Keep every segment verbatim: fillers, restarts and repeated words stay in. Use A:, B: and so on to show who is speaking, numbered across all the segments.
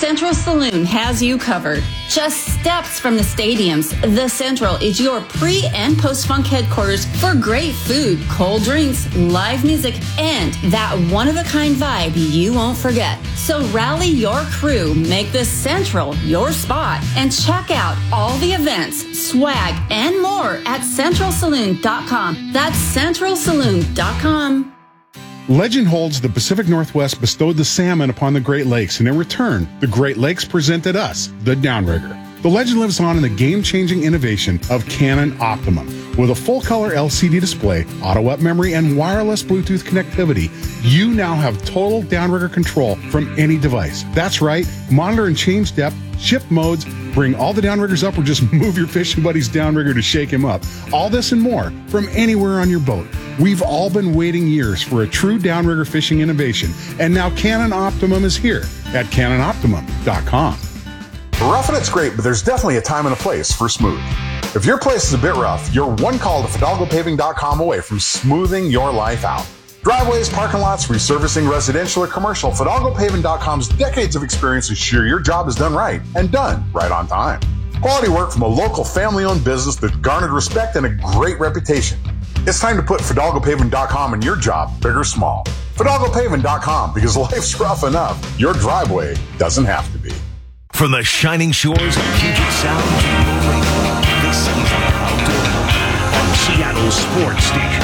A: Central Saloon has you covered. Just steps from the stadiums, The Central is your pre- and post-funk headquarters for great food, cold drinks, live music, and that one-of-a-kind vibe you won't forget. So rally your crew, make The Central your spot, and check out all the events, swag, and more at central saloon dot com. That's central saloon dot com.
B: Legend holds the Pacific Northwest bestowed the salmon upon the Great Lakes, and in return, the Great Lakes presented us the Downrigger. The legend lives on in the game-changing innovation of Canon Optimum. With a full-color L C D display, auto-up memory, and wireless Bluetooth connectivity, you now have total downrigger control from any device. That's right, monitor and change depth, shift modes, bring all the downriggers up, or just move your fishing buddy's downrigger to shake him up. All this and more from anywhere on your boat. We've all been waiting years for a true downrigger fishing innovation, and now Canon Optimum is here at cannon optimum dot com.
C: Roughing it's great, but there's definitely a time and a place for smooth. If your place is a bit rough, you're one call to Fidalgo Paving dot com away from smoothing your life out. Driveways, parking lots, resurfacing residential or commercial, Fidalgo Paving dot com's decades of experience ensure your job is done right and done right on time. Quality work from a local family-owned business that garnered respect and a great reputation. It's time to put Fidalgo Paving dot com in your job, big or small. Fidalgo Paving dot com, because life's rough enough. Your driveway doesn't have to be.
D: From the shining shores of Puget Sound to Lake, this is the Outdoor on Seattle Sports Station.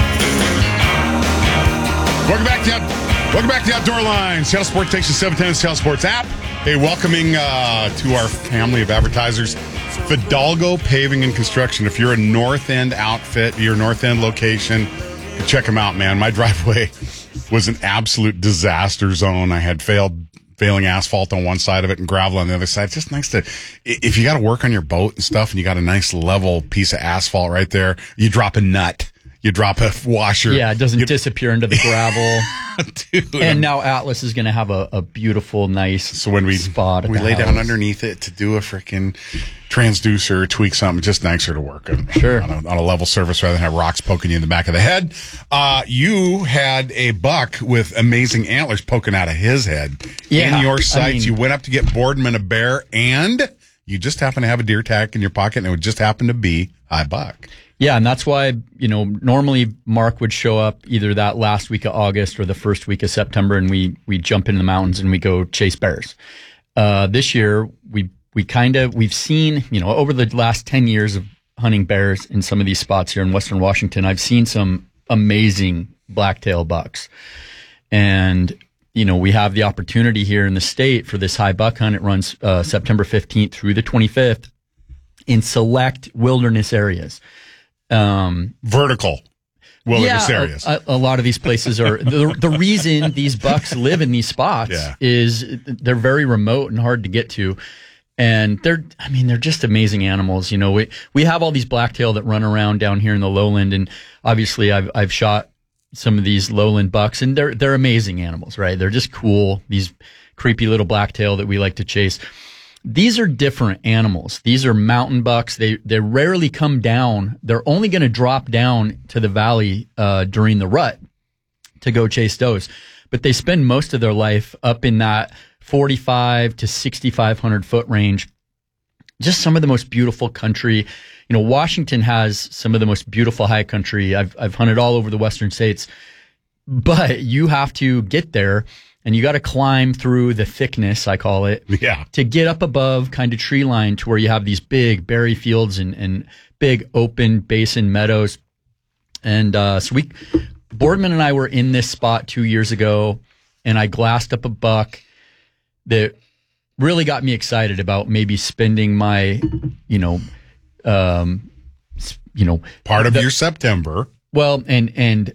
B: Welcome back to out, welcome back to Outdoor Line. Seattle Sports Station seven ten Seattle Sports app. Hey, welcoming uh, to our family of advertisers, Fidalgo Paving and Construction. If you're a North End outfit, your North End location, check them out, man. My driveway was an absolute disaster zone. I had failed failing asphalt on one side of it and gravel on the other side. It's just nice to, if you got to work on your boat and stuff and you got a nice level piece of asphalt right there, you drop a nut, you drop a washer.
E: Yeah, it doesn't you, disappear into the gravel.
B: Dude.
E: And now Atlas is going to have a, a beautiful, nice
B: so when we,
E: spot.
B: We lay house. down underneath it to do a freaking transducer, tweak something, just nicer to work on.
E: Sure.
B: On a, on a level surface rather than have rocks poking you in the back of the head. Uh, you had a buck with amazing antlers poking out of his head.
E: Yeah,
B: in your sights. I mean, you went up to get Boardman a bear, and you just happened to have a deer tag in your pocket, and it would just happen to be a buck.
E: Yeah, and that's why, you know, normally Mark would show up either that last week of August or the first week of September, and we we jump into the mountains and we go chase bears. Uh, this year, we we kind of, we've seen, you know, over the last ten years of hunting bears in some of these spots here in Western Washington, I've seen some amazing blacktail bucks. And, you know, we have the opportunity here in the state for this high buck hunt. It runs uh, September fifteenth through the twenty-fifth in select wilderness areas. Um,
B: Vertical wilderness
E: yeah,
B: areas.
E: A, a lot of these places are the, the reason these bucks live in these spots
B: yeah.
E: is they're very remote and hard to get to. And they're, I mean, they're just amazing animals. You know, we, we have all these blacktail that run around down here in the lowland. And obviously I've, I've shot some of these lowland bucks and they're, they're amazing animals, right? They're just cool. These creepy little blacktail that we like to chase. These are different animals. These are mountain bucks. They they rarely come down. They're only going to drop down to the valley uh, during the rut to go chase does. But they spend most of their life up in that forty-five to sixty-five hundred foot range. Just some of the most beautiful country. You know, Washington has some of the most beautiful high country. I've I've hunted all over the western states, but you have to get there. And you got to climb through the thickness, I call it,
B: yeah,
E: to get up above kind of tree line to where you have these big berry fields and, and big open basin meadows. And uh, so we, Boardman and I were in this spot two years ago, and I glassed up a buck that really got me excited about maybe spending my, you know, um, you know,
B: part of
E: the,
B: your September.
E: Well, and and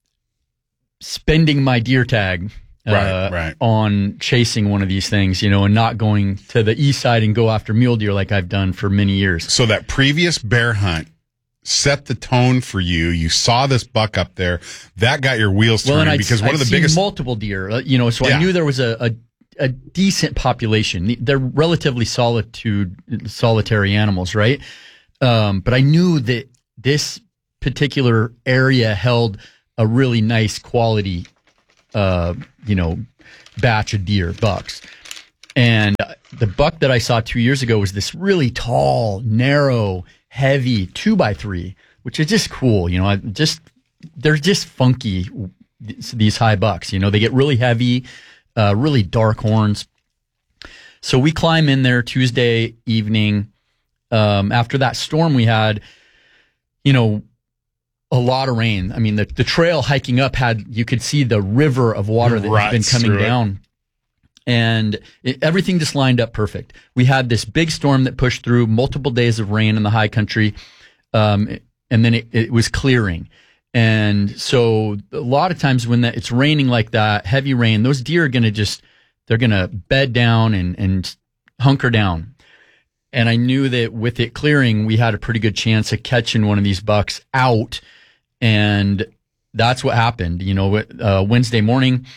E: spending my deer tag.
B: Right,
E: uh,
B: right.
E: on chasing one of these things, you know, and not going to the east side and go after mule deer like I've done for many years.
B: So that previous bear hunt set the tone for you. You saw this buck up there. That got your wheels turning
E: well, and
B: because
E: I'd,
B: one
E: I'd
B: of the
E: seen
B: biggest...
E: multiple deer, uh, you know, so
B: yeah.
E: I knew there was a, a, a decent population. They're relatively solitude, solitary animals, right? Um, but I knew that this particular area held a really nice quality uh, you know, batch of deer, bucks. And the buck that I saw two years ago was this really tall, narrow, heavy two by three, which is just cool. You know, I just they're just funky. These high bucks, you know, they get really heavy, uh, really dark horns. So we climb in there Tuesday evening. Um, after that storm we had, you know, a lot of rain. I mean, the, the trail hiking up had, you could see the river of water that had been coming down. And it, everything just lined up perfect. We had this big storm that pushed through, multiple days of rain in the high country. Um, and then it, it was clearing. And so a lot of times when that, it's raining like that, heavy rain, those deer are going to just, they're going to bed down and, and hunker down. And I knew that with it clearing, we had a pretty good chance of catching one of these bucks out. And that's what happened. You know, uh, Wednesday morning,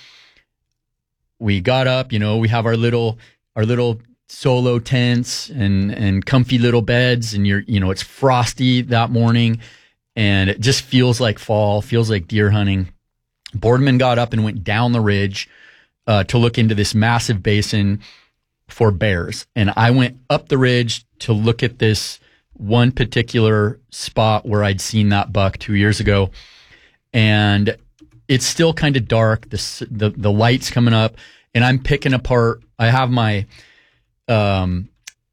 E: we got up, you know, we have our little, our little solo tents and, and comfy little beds. And you're, you know, it's frosty that morning and it just feels like fall, feels like deer hunting. Boardman got up and went down the ridge uh, to look into this massive basin for bears. And I went up the ridge to look at this one particular spot where I'd seen that buck two years ago. And it's still kind of dark. The, the, the light's coming up and I'm picking apart. I have my, um,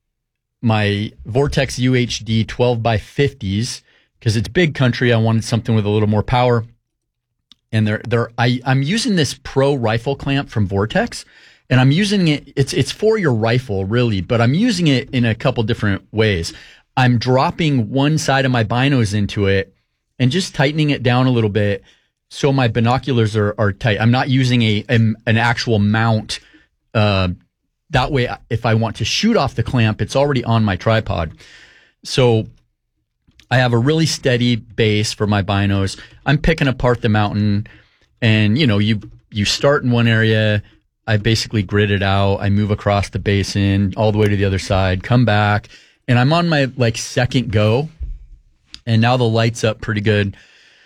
E: my Vortex U H D twelve by fifties because it's big country. I wanted something with a little more power. And they're, they're, I, I'm using this Pro rifle clamp from Vortex. And I'm using it, it's it's for your rifle, really, but I'm using it in a couple different ways. I'm dropping one side of my binos into it and just tightening it down a little bit so my binoculars are, are tight. I'm not using a, a an actual mount. Uh, that way, if I want to shoot off the clamp, it's already on my tripod. So I have a really steady base for my binos. I'm picking apart the mountain, and you know, you you start in one area. I basically grid it out. I move across the basin all the way to the other side, come back, and I'm on my like second go. And now the light's up pretty good.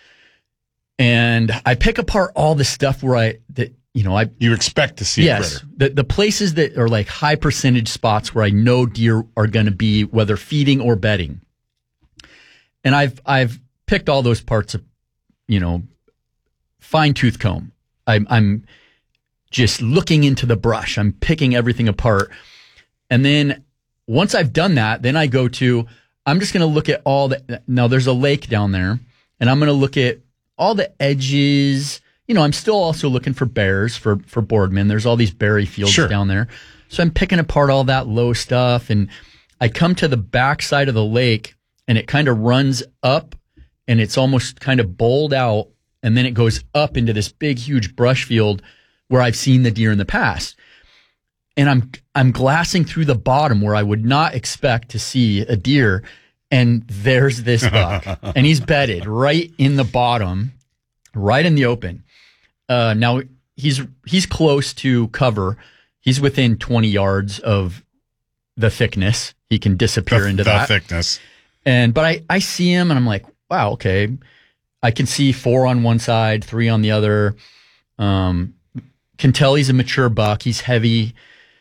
E: And I pick apart all the stuff where I, that, you know, I,
B: you expect to see.
E: Yes. The, the places that are like high percentage spots where I know deer are going to be, whether feeding or bedding. And I've, I've picked all those parts of, you know, fine tooth comb. I'm, I'm, just looking into the brush. I'm picking everything apart. And then once I've done that, then I go to, I'm just going to look at all the, now there's a lake down there and I'm going to look at all the edges. You know, I'm still also looking for bears for, for Boardman. There's all these berry fields sure. down there. So I'm picking apart all that low stuff. And I come to the back side of the lake and it kind of runs up and it's almost kind of bowled out. And then it goes up into this big, huge brush field where I've seen the deer in the past. And I'm I'm glassing through the bottom where I would not expect to see a deer, and there's this buck. And he's bedded right in the bottom, right in the open. Uh, now, he's he's close to cover. He's within twenty yards of the thickness. He can disappear
B: the,
E: into
B: the
E: that.
B: thickness.
E: And But I, I see him, and I'm like, wow, okay. I can see four on one side, three on the other. Um Can tell he's a mature buck. He's heavy.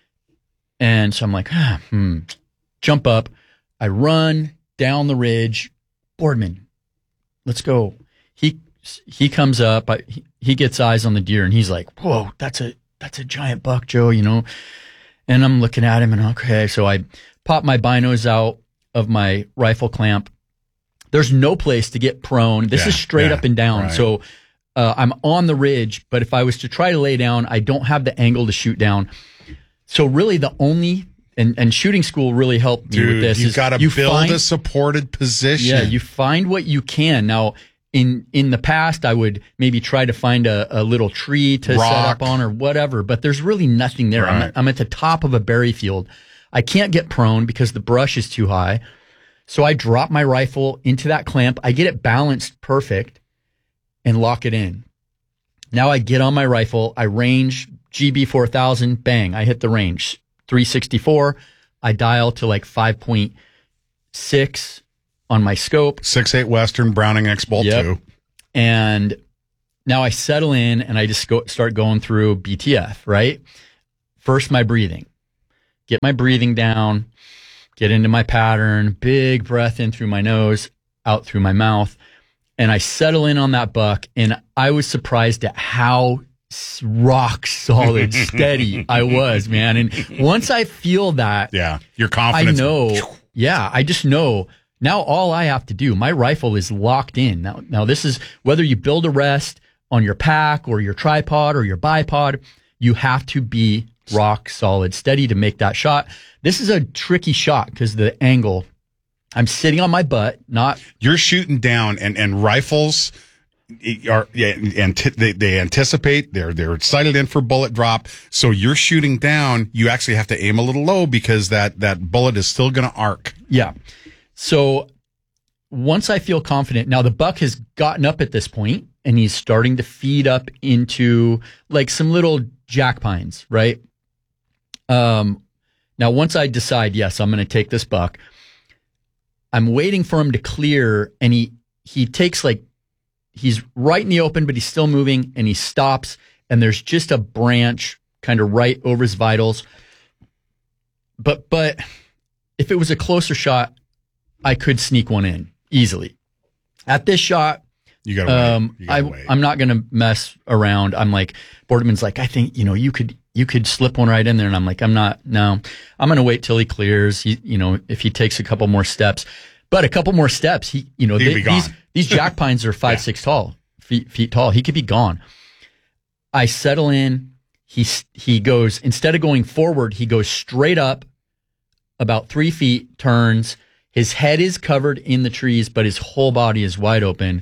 E: And so I'm like, ah, hmm. Jump up. I run down the ridge. Boardman, let's go. He he comes up. I, he, he gets eyes on the deer, and he's like, whoa, that's a that's a giant buck, Joe, you know. And I'm looking at him, and okay. So I pop my binos out of my rifle clamp. There's no place to get prone. This
B: yeah,
E: is straight
B: yeah,
E: up and down.
B: right.
E: So Uh, I'm on the ridge, but if I was to try to lay down, I don't have the angle to shoot down. So really the only, and, and shooting school really helped me
B: Dude,
E: with this.
B: You've got to
E: you
B: build
E: find,
B: a supported position.
E: Yeah, you find what you can. Now, in, in the past, I would maybe try to find a, a little tree to
B: Rock.
E: set up on or whatever, but there's really nothing there.
B: Right.
E: I'm, at, I'm at the top of a berry field. I can't get prone because the brush is too high. So I drop my rifle into that clamp. I get it balanced perfect and lock it in. Now I get on my rifle, I range G B four thousand, bang, I hit the range. three sixty-four, I dial to like five point six on my scope.
B: six eight Western, Browning X-Bolt
E: Yep.
B: two.
E: And now I settle in and I just go, start going through B T F, right? First, my breathing. get my breathing down, get into my pattern, big breath in through my nose, out through my mouth. And I settle in on that buck, and I was surprised at how rock solid, steady I was, man. And once I feel that,
B: yeah, your confidence.
E: I know. Yeah, I just know now all I have to do, my rifle is locked in. Now, now this is whether you build a rest on your pack or your tripod or your bipod, you have to be rock solid, steady to make that shot. This is a tricky shot because the angle, I'm sitting on my butt, not.
B: You're shooting down, and, and rifles are, yeah, and they, they anticipate, they're, they're sighted in for bullet drop. So you're shooting down, you actually have to aim a little low because that, that bullet is still going to arc.
E: Yeah. So once I feel confident, now the buck has gotten up at this point and he's starting to feed up into like some little jack pines, right? Um, now once I decide, yes, I'm going to take this buck, I'm waiting for him to clear, and he, he takes like, he's right in the open, but he's still moving, and he stops, and there's just a branch kind of right over his vitals. But, but if it was a closer shot, I could sneak one in easily. At this shot,
B: you gotta
E: um,
B: wait. You gotta
E: I,
B: wait.
E: I'm not going to mess around. I'm like, Boardman's like, I think, you know, you could, you could slip one right in there. And I'm like, I'm not, no, I'm going to wait till he clears. He, you know, if he takes a couple more steps, but a couple more steps, he, you know, they, these, these jack pines are five, yeah. six tall, feet, feet tall. He could be gone. I settle in. He, he goes, instead of going forward, he goes straight up about three feet, turns. His head is covered in the trees, but his whole body is wide open.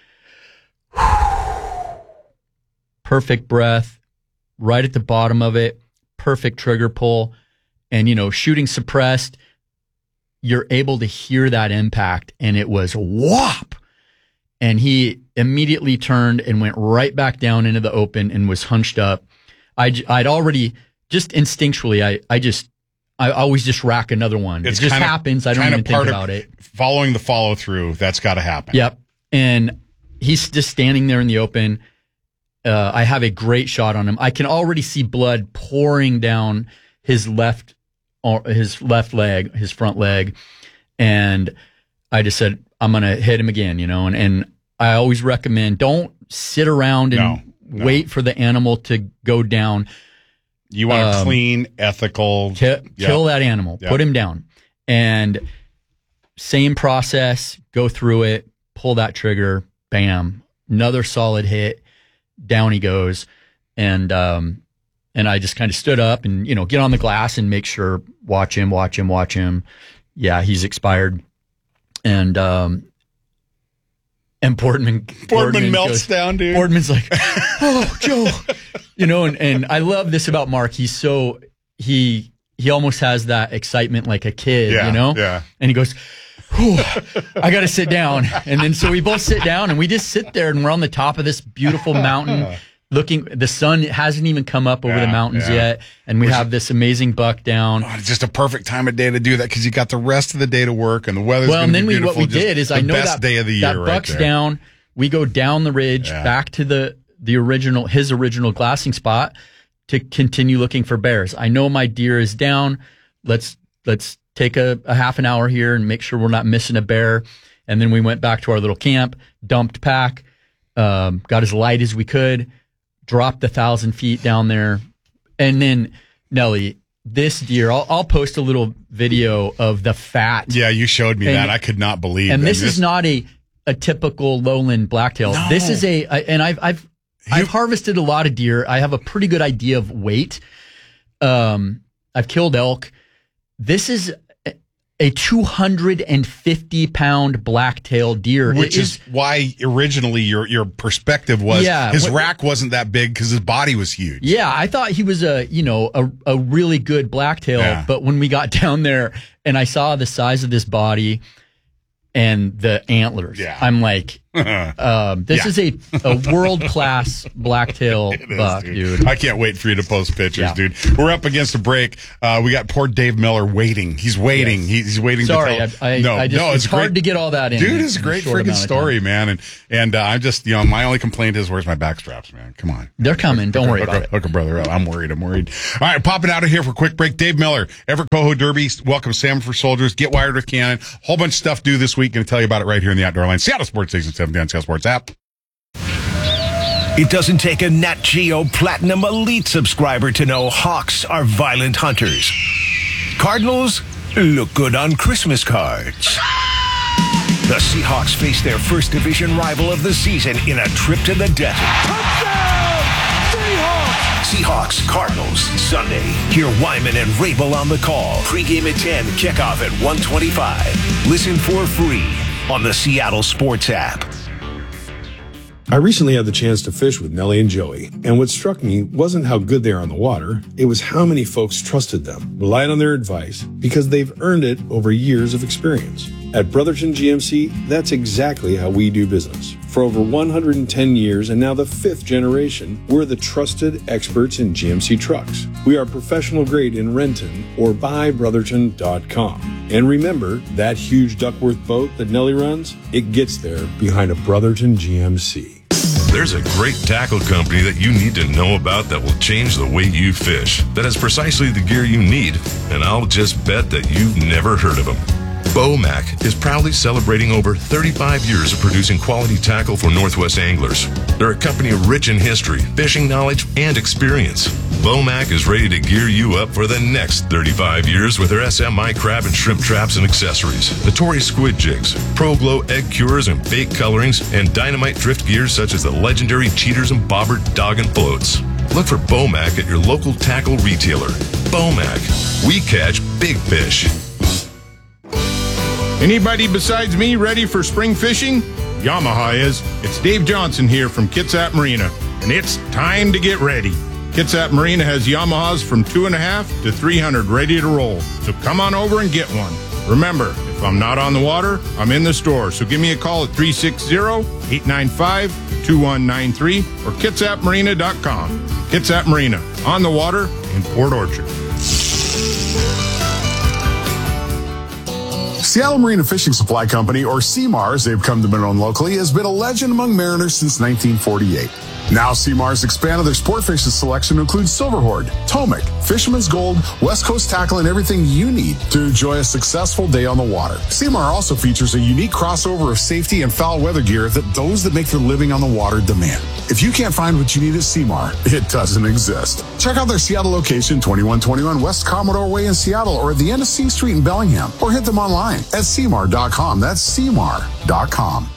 E: Perfect breath. Right at the bottom of it, perfect trigger pull, and, you know, shooting suppressed, you're able to hear that impact, and it was whop, and he immediately turned and went right back down into the open and was hunched up. I'd, I'd already, just instinctually, I, I just, I always just rack another one. It's it just happens. I don't even think about it.
B: Following the follow through, that's got to happen.
E: Yep, and he's just standing there in the open. Uh, I have a great shot on him. I can already see blood pouring down his left, or his left leg, his front leg, and I just said, "I'm gonna hit him again," you know. And and I always recommend don't sit around and no, no. wait for the animal to go down.
B: You want um, a clean, ethical
E: ki- yep. kill that animal, yep. put him down, and same process. Go through it, pull that trigger, bam, another solid hit. Down he goes, and um, and I just kind of stood up and, you know, get on the glass and make sure, watch him, watch him, watch him. Yeah, he's expired, and um, and Boardman
B: Boardman,
E: Boardman
B: melts
E: goes,
B: down, dude.
E: Boardman's like, oh, Joe, you know, and and I love this about Mark. He's so he he almost has that excitement like a kid,
B: yeah,
E: you know,
B: yeah,
E: and he goes, I got to sit down. And then so we both sit down and we just sit there, and we're on the top of this beautiful mountain looking. The sun hasn't even come up over
B: yeah,
E: the mountains
B: yeah.
E: yet. And we
B: Which,
E: have this amazing buck down.
B: Oh, it's just a perfect time of day to do that because you got the rest of the day to work and the weather's
E: well,
B: going to be
E: we,
B: beautiful.
E: What we did is I know
B: best
E: that,
B: day of the
E: that
B: year
E: buck's
B: right there.
E: down. We go down the ridge
B: yeah.
E: back to the, the original, his original glassing spot to continue looking for bears. I know my deer is down. Let's, let's, take a, a half an hour here and make sure we're not missing a bear. And then we went back to our little camp, dumped pack, um, got as light as we could, dropped a thousand feet down there. And then, Nelly, this deer, I'll, I'll post a little video of the fat.
B: Yeah, you showed me
E: and,
B: that. I could not believe.
E: And this,
B: this
E: is not a, a typical lowland blacktail.
B: No.
E: This is a, a and I've, I've, you, I've harvested a lot of deer. I have a pretty good idea of weight. Um, I've killed elk. This is a two hundred fifty pound blacktail deer.
B: Which is, is why originally your, your perspective was
E: yeah,
B: his
E: what,
B: rack wasn't that big because his body was huge.
E: Yeah, I thought he was a, you know, a, a really good blacktail.
B: Yeah.
E: But when we got down there and I saw the size of this body and the antlers,
B: yeah.
E: I'm like, um, this
B: Yeah.
E: is a, a world-class blacktail
B: It is,
E: buck, dude.
B: I can't wait for you to post pictures,
E: Yeah.
B: dude. We're up against a break. Uh, we got poor Dave Miller waiting. He's waiting.
E: Yes.
B: He's, he's waiting
E: Sorry,
B: to tell.
E: I, I,
B: no,
E: I just,
B: no,
E: it's,
B: it's
E: hard
B: great.
E: to get all that in.
B: Dude, it's a
E: in
B: great
E: short
B: freaking
E: amount of
B: story,
E: time.
B: man. And and uh, I'm just, you know, my only complaint is where's my back straps, man? Come on.
E: They're coming. Don't worry
B: hook,
E: about
B: a,
E: it.
B: Hook a brother up. I'm worried. I'm worried. All right, popping out of here for a quick break. Dave Miller, Everett Coho Derby. Welcome Salmon for Soldiers. Get wired with Cannon. Whole bunch of stuff due this week. Going to tell you about it right here in the Outdoor Line. Seattle Sports Station seventy on Seattle Sports app.
D: It doesn't take a Nat Geo Platinum Elite subscriber to know hawks are violent hunters. Cardinals look good on Christmas cards. The Seahawks face their first division rival of the season in a trip to the desert. Touchdown, Seahawks! Seahawks, Cardinals, Sunday. Hear Wyman and Rabel on the call. Pre-game at ten, kickoff at one twenty-five. Listen for free on the Seattle Sports app.
F: I recently had the chance to fish with Nellie and Joey, and what struck me wasn't how good they are on the water, it was how many folks trusted them, relied on their advice, because they've earned it over years of experience. At Brotherton G M C, that's exactly how we do business. For over one hundred ten years and now the fifth generation, we're the trusted experts in G M C trucks. We are professional grade in Renton or buy brotherton dot com. And remember, that huge Duckworth boat that Nellie runs, it gets there behind a Brotherton G M C.
G: There's a great tackle company that you need to know about that will change the way you fish, that has precisely the gear you need, and I'll just bet that you've never heard of them. Bomac is proudly celebrating over thirty-five years of producing quality tackle for Northwest anglers. They're a company rich in history, fishing knowledge, and experience. Bomac is ready to gear you up for the next thirty-five years with their S M I crab and shrimp traps and accessories, Notori squid jigs, Pro Glow egg cures and bait colorings, and dynamite drift gears such as the legendary cheaters and bobber dog and floats. Look for Bomac at your local tackle retailer. Bomac, we catch big fish.
H: Anybody besides me ready for spring fishing? Yamaha is. It's Dave Johnson here from Kitsap Marina, and it's time to get ready. Kitsap Marina has Yamahas from two and a half to three hundred ready to roll, so come on over and get one. Remember, if I'm not on the water, I'm in the store, so give me a call at three six zero, eight nine five, two one nine three or kitsap marina dot com. Kitsap Marina, on the water in Port Orchard.
C: Seattle Marine and Fishing Supply Company, or C M A R as they've come to be known locally, has been a legend among mariners since nineteen forty-eight. Now C M A R has expanded their sport fishing selection to include Silverhorde, Tomic, Fisherman's Gold, West Coast tackle, and everything you need to enjoy a successful day on the water. C M A R also features a unique crossover of safety and foul weather gear that those that make their living on the water demand. If you can't find what you need at C M A R, it doesn't exist. Check out their Seattle location, twenty-one twenty-one West Commodore Way in Seattle, or at the end of C Street in Bellingham, or hit them online at C M A R dot com. That's C M A R dot com.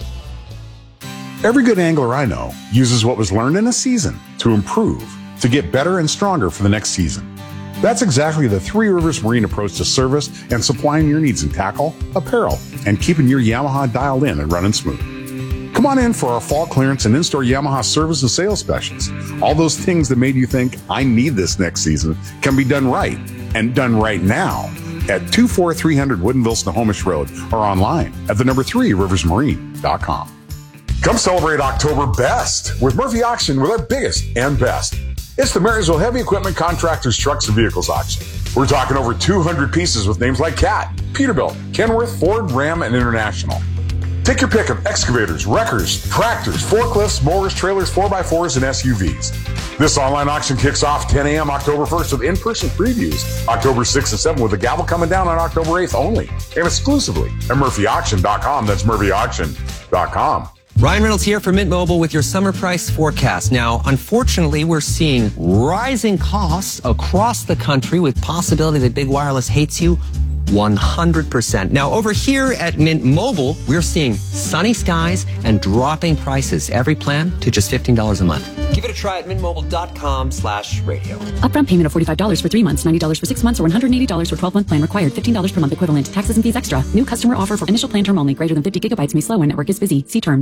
C: Every good angler I know uses what was learned in a season to improve, to get better and stronger for the next season. That's exactly the Three Rivers Marine approach to service and supplying your needs in tackle, apparel, and keeping your Yamaha dialed in and running smooth. Come on in for our fall clearance and in-store Yamaha service and sales specials. All those things that made you think, I need this next season, can be done right, and done right now at two four three hundred Woodinville Snohomish Road or online at the number three rivers marine dot com. Come celebrate October Best with Murphy Auction with our biggest and best. It's the Marysville Heavy Equipment Contractors Trucks and Vehicles Auction. We're talking over two hundred pieces with names like Cat, Peterbilt, Kenworth, Ford, Ram, and International. Take your pick of excavators, wreckers, tractors, forklifts, mowers, trailers, four by fours, and S U Vs. This online auction kicks off ten a.m. October first with in-person previews October sixth and seventh, with the gavel coming down on October eighth only and exclusively at Murphy Auction dot com. That's Murphy Auction dot com.
I: Ryan Reynolds here for Mint Mobile with your summer price forecast. Now, unfortunately, we're seeing rising costs across the country with possibility that big wireless hates you one hundred percent. Now, over here at Mint Mobile, we're seeing sunny skies and dropping prices. Every plan to just fifteen dollars a month. Give it a try at mint mobile dot com slash radio.
J: Upfront payment of forty-five dollars for three months, ninety dollars for six months, or one hundred eighty dollars for twelve-month plan required. fifteen dollars per month equivalent. Taxes and fees extra. New customer offer for initial plan term only. Greater than fifty gigabytes may slow when network is busy. See terms.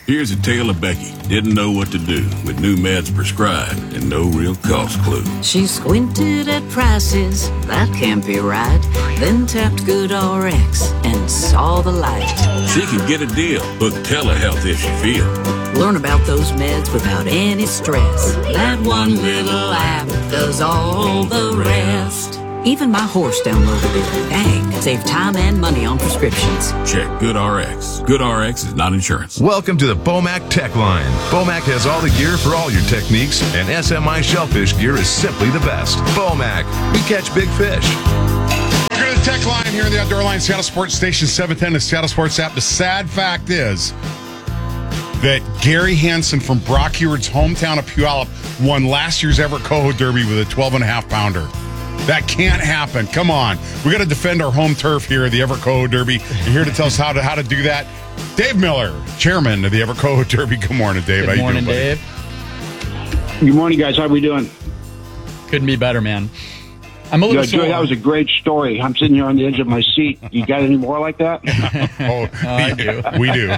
K: Here's a tale of Becky. Didn't know what to do with new meds prescribed and no real cost clue.
L: She squinted at prices, that can't be right. Then tapped GoodRx and saw the light.
K: She can get a deal. Book telehealth if she feels.
L: Learn about those meds without any stress. That one little app does all the rest. Even my horse downloaded it. Dang, save time and money on prescriptions.
K: Check GoodRx. GoodRx is not insurance.
G: Welcome to the Bomac Tech Line. Bomac has all the gear for all your techniques, and S M I shellfish gear is simply the best. Bomac, we catch big fish.
B: We're going to Tech Line here in the Outdoor Line, Seattle Sports Station seven ten, the Seattle Sports app. The sad fact is that Gary Hansen from Brock Heward's hometown of Puyallup won last year's Everett Coho Derby with a twelve and a half pounder. That can't happen. Come on. We got to defend our home turf here at the Everett Coho Derby. You're here to tell us how to how to do that. Dave Miller, chairman of the Everett Coho Derby. Good morning, Dave.
E: Good
B: how
E: morning,
B: you doing,
E: Dave.
M: Good morning, guys. How are we doing?
E: Couldn't be better, man. I'm a little
M: Good, Joey, that was a great story. I'm sitting here on the edge of my seat. You got any more like that?
B: oh,
E: oh, I do.
B: We do.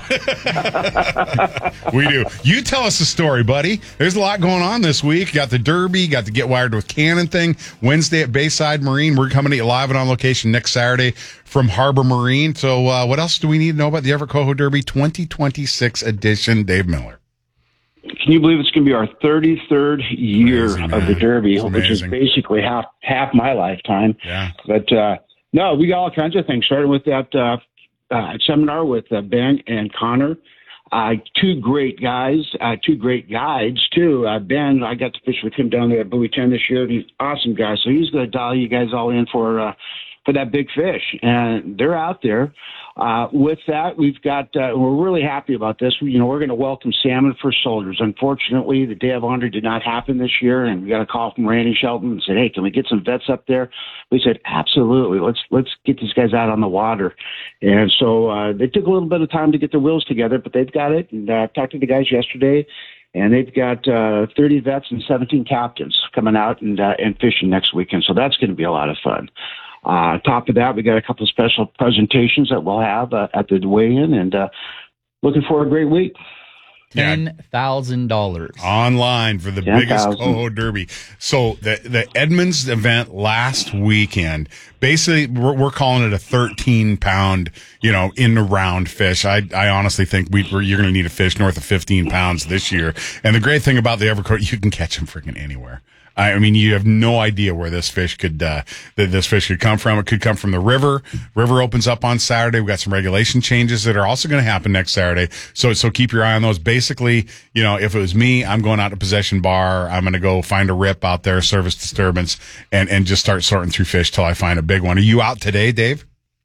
B: we do. You tell us the story, buddy. There's a lot going on this week. Got the Derby, got the Get Wired with Cannon thing. Wednesday at Bayside Marine. We're coming to you live and on location next Saturday from Harbor Marine. So uh, what else do we need to know about the Everett Coho Derby twenty twenty-six edition? Dave Miller.
M: Can you believe it's going to be our thirty-third year
B: Amazing,
M: of the Derby,
B: it's
M: which is
B: amazing.
M: basically half half my lifetime.
B: Yeah.
M: But uh, no, we got all kinds of things. Starting with that uh, uh, seminar with uh, Ben and Connor, uh, two great guys, uh, two great guides too. Uh, Ben, I got to fish with him down there at Bowie ten this year. He's an awesome guy, so he's going to dial you guys all in for uh, for that big fish, and they're out there. Uh, with that, we've got, uh, we're really happy about this. We, you know, we're going to welcome Salmon for Soldiers. Unfortunately, the Day of Honor did not happen this year, and we got a call from Randy Shelton and said, hey, can we get some vets up there? We said, absolutely. Let's, let's get these guys out on the water. And so, uh, they took a little bit of time to get their wheels together, but they've got it. And, uh, talked to the guys yesterday, and they've got, uh, thirty vets and seventeen captains coming out and, uh, and fishing next weekend. So that's going to be a lot of fun. Uh, top of that, we got a couple of special presentations that we'll have uh, at the weigh-in, and uh, looking for a great week.
E: ten thousand dollars
B: online for the
M: ten
B: biggest
M: thousand
B: Coho Derby. So the the Edmonds event last weekend, basically we're, we're calling it a thirteen pound, you know, in the round fish. I I honestly think we we're, you're going to need a fish north of fifteen pounds this year. And the great thing about the Evercoat, you can catch them freaking anywhere. I mean, you have no idea where this fish could, uh, that this fish could come from. It could come from the river. River opens up on Saturday. We've got some regulation changes that are also going to happen next Saturday. So, so keep your eye on those. Basically, you know, if it was me, I'm going out to Possession Bar. I'm going to go find a rip out there, service disturbance, and, and just start sorting through fish till I find a big one. Are you out today, Dave?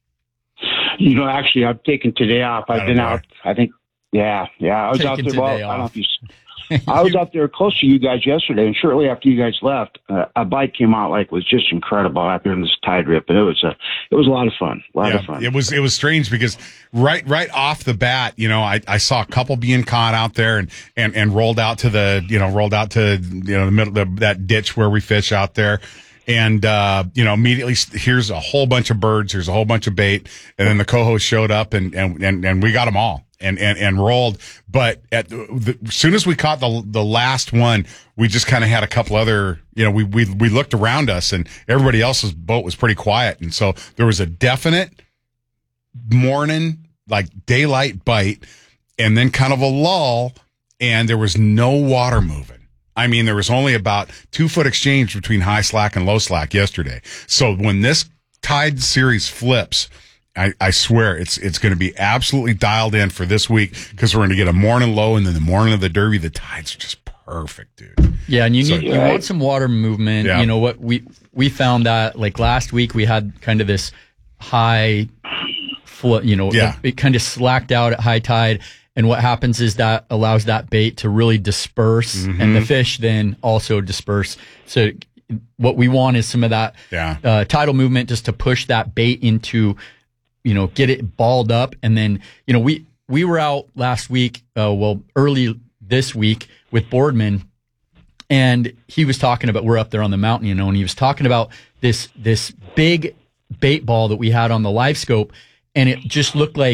M: You know, actually, I've taken today off. I've
B: Atta
M: been
B: boy.
M: out, I think, yeah, yeah. I was out
E: Taking
M: there, well,
E: today
M: I don't know
E: off.
M: if you I was out there close to you guys yesterday, and shortly after you guys left, uh, a bite came out like was just incredible out there in this tide rip, and it was a it was a lot of fun, a lot
B: Yeah,
M: of fun.
B: it was it was strange because right right off the bat, you know, I, I saw a couple being caught out there and, and, and rolled out to the you know rolled out to you know the middle the, that ditch where we fish out there. And, uh, you know, immediately here's a whole bunch of birds. Here's a whole bunch of bait. And then the coho showed up and, and, and, and we got them all and, and, and rolled. But at the, the, as soon as we caught the, the last one, we just kind of had a couple other, you know, we, we, we looked around us and everybody else's boat was pretty quiet. And so there was a definite morning, like daylight bite and then kind of a lull and there was no water moving. I mean, there was only about two foot exchange between high slack and low slack yesterday. So when this tide series flips, I, I swear it's it's going to be absolutely dialed in for this week because we're going to get a morning low and then the morning of the Derby, the tides are just perfect, dude.
E: Yeah, and you
B: So-
E: need you want some water movement.
B: Yeah.
E: You know what we we found that like last week we had kind of this high flow. You know,
B: Yeah.
E: it, it kind of slacked out at high tide. And what happens is that allows that bait to really disperse
B: Mm-hmm.
E: and the fish then also disperse. So what we want is some of that
B: Yeah.
E: uh, tidal movement just to push that bait into, you know, get it balled up. And then, you know, we, we were out last week, uh, well, early this week with Boardman and he was talking about, we're up there on the mountain, you know, and he was talking about this, this big bait ball that we had on the live scope and it just looked like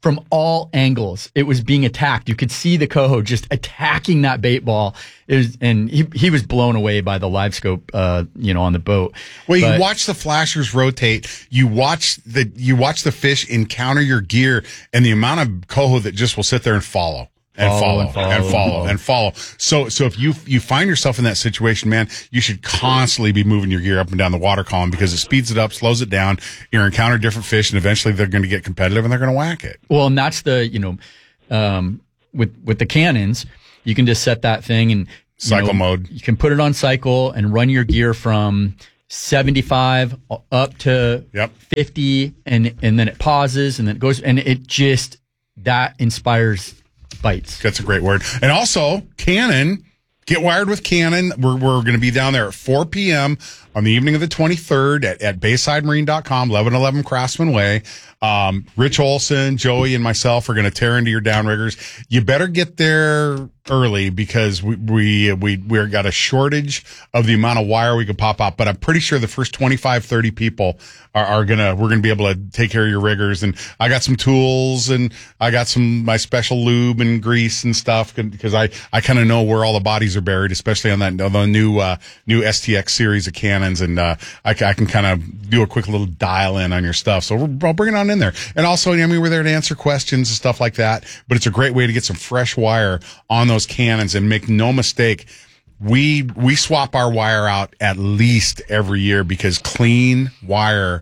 E: from all angles. It was being attacked. You could see the coho just attacking that bait ball. It was, and he he was blown away by the live scope, uh, you know, on the boat.
B: Well,
E: But-
B: you watch the flashers rotate. You watch the you watch the fish encounter your gear, and the amount of coho that just will sit there and follow. And
E: Follow
B: follow,
E: and follow
B: and
E: and
B: follow
E: follow.
B: and follow. So, so if you you find yourself in that situation, man, you should constantly be moving your gear up and down the water column because it speeds it up, slows it down. You're encounter different fish, and eventually they're going to get competitive and they're going to whack it.
E: Well, and that's the, you know, um, with with the cannons, you can just set that thing and you
B: Cycle
E: know,
B: mode.
E: You can put it on cycle and run your gear from seventy-five up to
B: yep.
E: fifty, and and then it pauses and then it goes, and it just that inspires bites.
B: That's a great word. And also, Cannon, get wired with Cannon. We're we're going to be down there at four p.m. on the evening of the twenty-third at, at bayside marine dot com, eleven eleven Craftsman Way. Um, Rich Olson, Joey, and myself are going to tear into your downriggers. You better get there early because we we we we got a shortage of the amount of wire we could pop out. But I'm pretty sure the first twenty-five, thirty people are, are gonna we're gonna be able to take care of your riggers. And I got some tools and I got some my special lube and grease and stuff because I I kind of know where all the bodies are buried, especially on that on the new uh, new S T X series of cannons. And uh, I, ca- I can kind of do a quick little dial in on your stuff. So we're, I'll bring it on in there. And also, I mean, we're there to answer questions and stuff like that. But it's a great way to get some fresh wire on those cannons. And make no mistake, we we swap our wire out at least every year because clean wire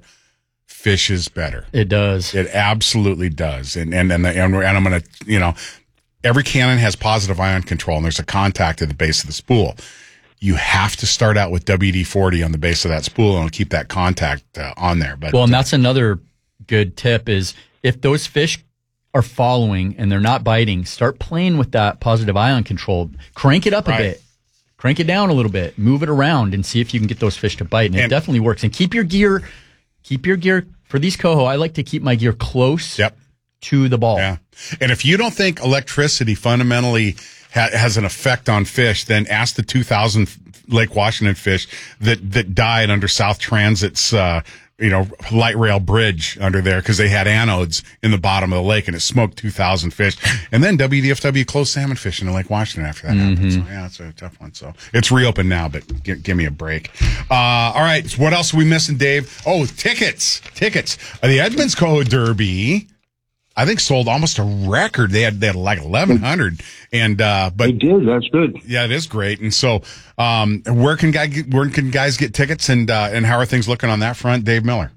B: fishes better.
E: It does.
B: It absolutely does. And and and, the, and, we're, and I'm going to, you know, every cannon has positive ion control, and there's a contact at the base of the spool. You have to start out with W D forty on the base of that spool and keep that contact uh, on there. But
E: well, and that's another good tip is if those fish are following and they're not biting, start playing with that positive ion control. Crank it up
B: Right.
E: a bit. Crank it down a little bit. Move it around and see if you can get those fish to bite. And, it
B: And-
E: definitely works. And keep your gear, keep your gear, for these coho, I like to keep my gear close
B: Yep.
E: to the ball.
B: Yeah. And if you don't think electricity fundamentally ha- has an effect on fish, then ask the two thousand Lake Washington fish that, that died under South Transit's, uh, you know, light rail bridge under there because they had anodes in the bottom of the lake and it smoked two thousand fish. And then W D F W closed salmon fishing in Lake Washington after that happened. So, yeah, it's a tough one. So it's reopened now, but g- give me a break. Uh, all right. So what else are we missing, Dave? Oh, tickets. Tickets. Uh, the Edmonds Coho Derby, I think, sold almost a record. They had, they had like eleven hundred. And, uh, but
M: They did. That's good.
B: yeah, it is great. And so, um, where can guy get, where can guys get tickets, and uh, and how are things looking on that front, Dave Miller?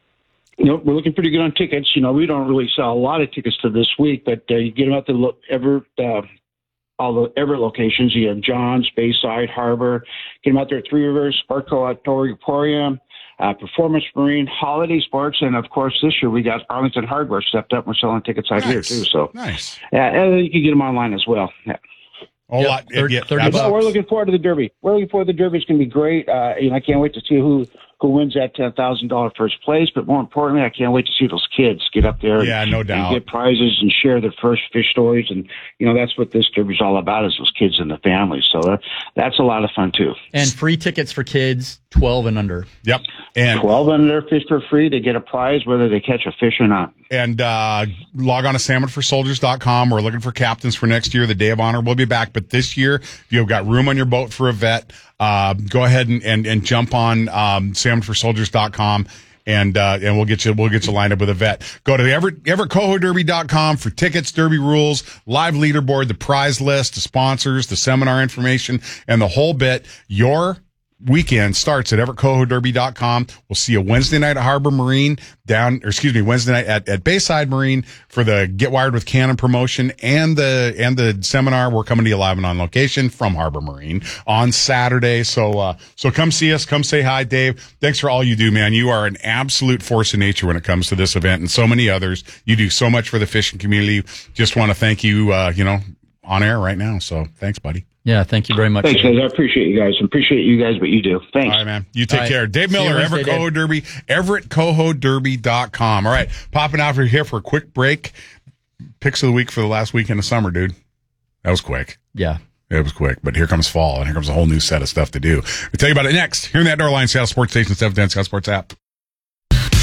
M: You know, we're looking pretty good on tickets. You know, we don't really sell a lot of tickets to this week, but uh, you get them at the lo- Everett, uh, all the Everett locations. You have John's, Bayside, Harbor. Get them out there at Three Rivers, Sparkle Outdoor Emporium, uh, Performance Marine, Holiday Sports, and of course this year we got Arlington Hardware stepped up. We're selling tickets out here too. So
B: nice.
M: Yeah, and you can get them online as well. Yeah.
B: A
E: Yep,
B: lot.
E: thirty-
B: yeah,
E: thirty
B: absolutely.
M: No, we're looking forward to the Derby. We're looking forward to the Derby. It's going to be great. Uh, you know, I can't wait to see who, who wins that ten thousand dollars first place. But more importantly, I can't wait to see those kids get up there
B: Yeah,
M: and,
B: no doubt.
M: and get prizes and share their first fish stories. And, you know, that's what this Derby is all about, is those kids and the families. So uh, that's a lot of fun, too.
E: And free tickets for kids twelve and under.
B: Yep. And
M: twelve under fish for free. They get a prize whether they catch a fish or not.
B: and uh, log on to salmon for soldiers dot com. We're looking for captains for next year. The Day of Honor will be back. But this year, if you've got room on your boat for a vet, uh, go ahead and, and, and jump on um, salmon for soldiers dot com. And, uh, and we'll get you, we'll get you lined up with a vet. Go to the Everett, Everett Coho Derby dot com for tickets, Derby rules, live leaderboard, the prize list, the sponsors, the seminar information, and the whole bit. Your weekend starts at Everett Coho Derby dot com. We'll see you Wednesday night at Harbor Marine down, or excuse me, Wednesday night at, at Bayside Marine for the Get Wired with Cannon promotion and the, and the seminar. We're coming to you live and on location from Harbor Marine on Saturday. So, uh, so come see us, come say hi, Dave. Thanks for all you do, man. You are an absolute force of nature when it comes to this event and so many others. You do so much for the fishing community. Just want to thank you, uh, you know, on air right now. So thanks, buddy.
E: Yeah, thank you very much.
M: Thanks, guys. I appreciate you guys. Appreciate you guys, what you do. Thanks.
B: All right, man. You take
E: All right.
B: care. Dave
E: See you
B: Miller,
E: Wednesday,
B: Everett Coho
E: Dave.
B: Derby, Everett Coho Derby dot com. All right. Popping out here for a quick break. Picks of the week for the last weekend of summer, dude. That was quick.
E: Yeah.
B: It was quick, but here comes fall, and here comes a whole new set of stuff to do. We'll tell you about it next. Here in the Outdoor Line, Seattle Sports Station, seven ten Seattle Sports app.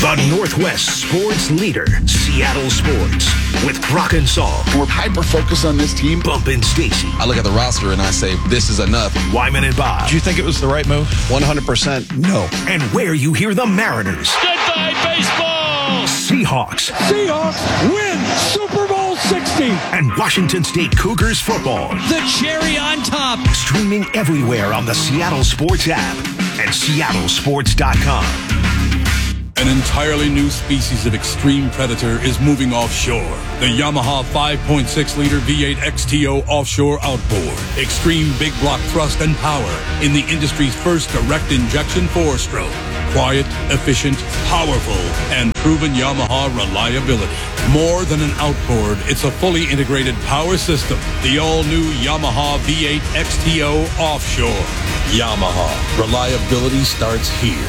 D: The Northwest sports leader, Seattle Sports, with Brock and Saul.
N: We're hyper-focused on this team.
D: Bump and Stacy.
O: I look at the roster and I say, this is enough.
D: Wyman and Bob.
P: Do you think it was the right move?
O: one hundred percent no.
D: And where you hear the Mariners.
Q: Goodbye, baseball!
D: Seahawks.
Q: Seahawks win Super Bowl sixty.
D: And Washington State Cougars football.
Q: The cherry on top.
D: Streaming everywhere on the Seattle Sports app and seattle sports dot com.
R: An entirely new species of extreme predator is moving offshore. The Yamaha five point six liter V eight X T O offshore outboard. Extreme big block thrust and power in the industry's first direct injection four-stroke. Quiet, efficient, powerful, and proven Yamaha reliability. More than an outboard, it's a fully integrated power system. The all-new Yamaha V eight X T O offshore. Yamaha. Reliability starts here.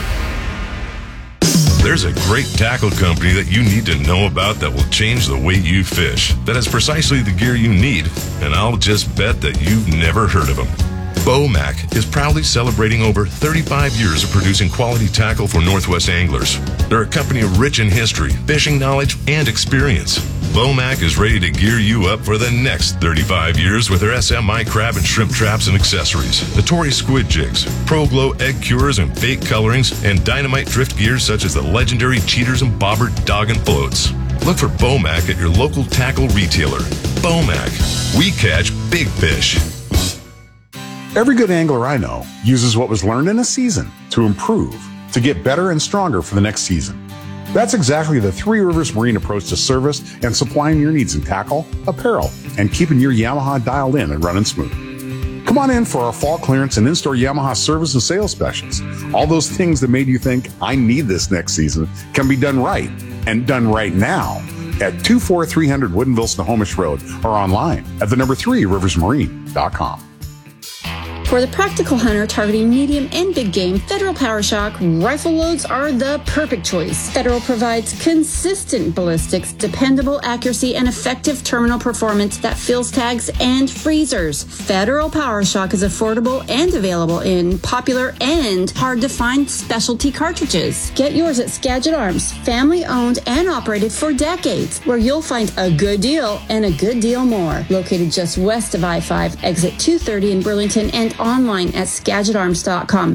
G: There's a great tackle company that you need to know about that will change the way you fish. That has precisely the gear you need, and I'll just bet that you've never heard of them. Bomac is proudly celebrating over thirty-five years of producing quality tackle for Northwest anglers. They're a company rich in history, fishing knowledge, and experience. Bomac is ready to gear you up for the next thirty-five years with their S M I crab and shrimp traps and accessories, the Tory squid jigs, Pro Glow egg cures and fake colorings, and dynamite drift gears such as the legendary cheaters and bobber dog and floats. Look for Bomac at your local tackle retailer. Bomac. We catch big fish.
C: Every good angler I know uses what was learned in a season to improve, to get better and stronger for the next season. That's exactly the Three Rivers Marine approach to service and supplying your needs in tackle, apparel, and keeping your Yamaha dialed in and running smooth. Come on in for our fall clearance and in-store Yamaha service and sales specials. All those things that made you think, I need this next season, can be done right, and done right now at two four three hundred Woodinville Snohomish Road or online at the number three rivers marine dot com.
A: For the practical hunter targeting medium and big game, Federal PowerShock rifle loads are the perfect choice. Federal provides consistent ballistics, dependable accuracy, and effective terminal performance that fills tags and freezers. Federal PowerShock is affordable and available in popular and hard-to-find specialty cartridges. Get yours at Skagit Arms, family-owned and operated for decades, where you'll find a good deal and a good deal more. Located just west of I five, exit two thirty in Burlington, and online at skagit arms dot com.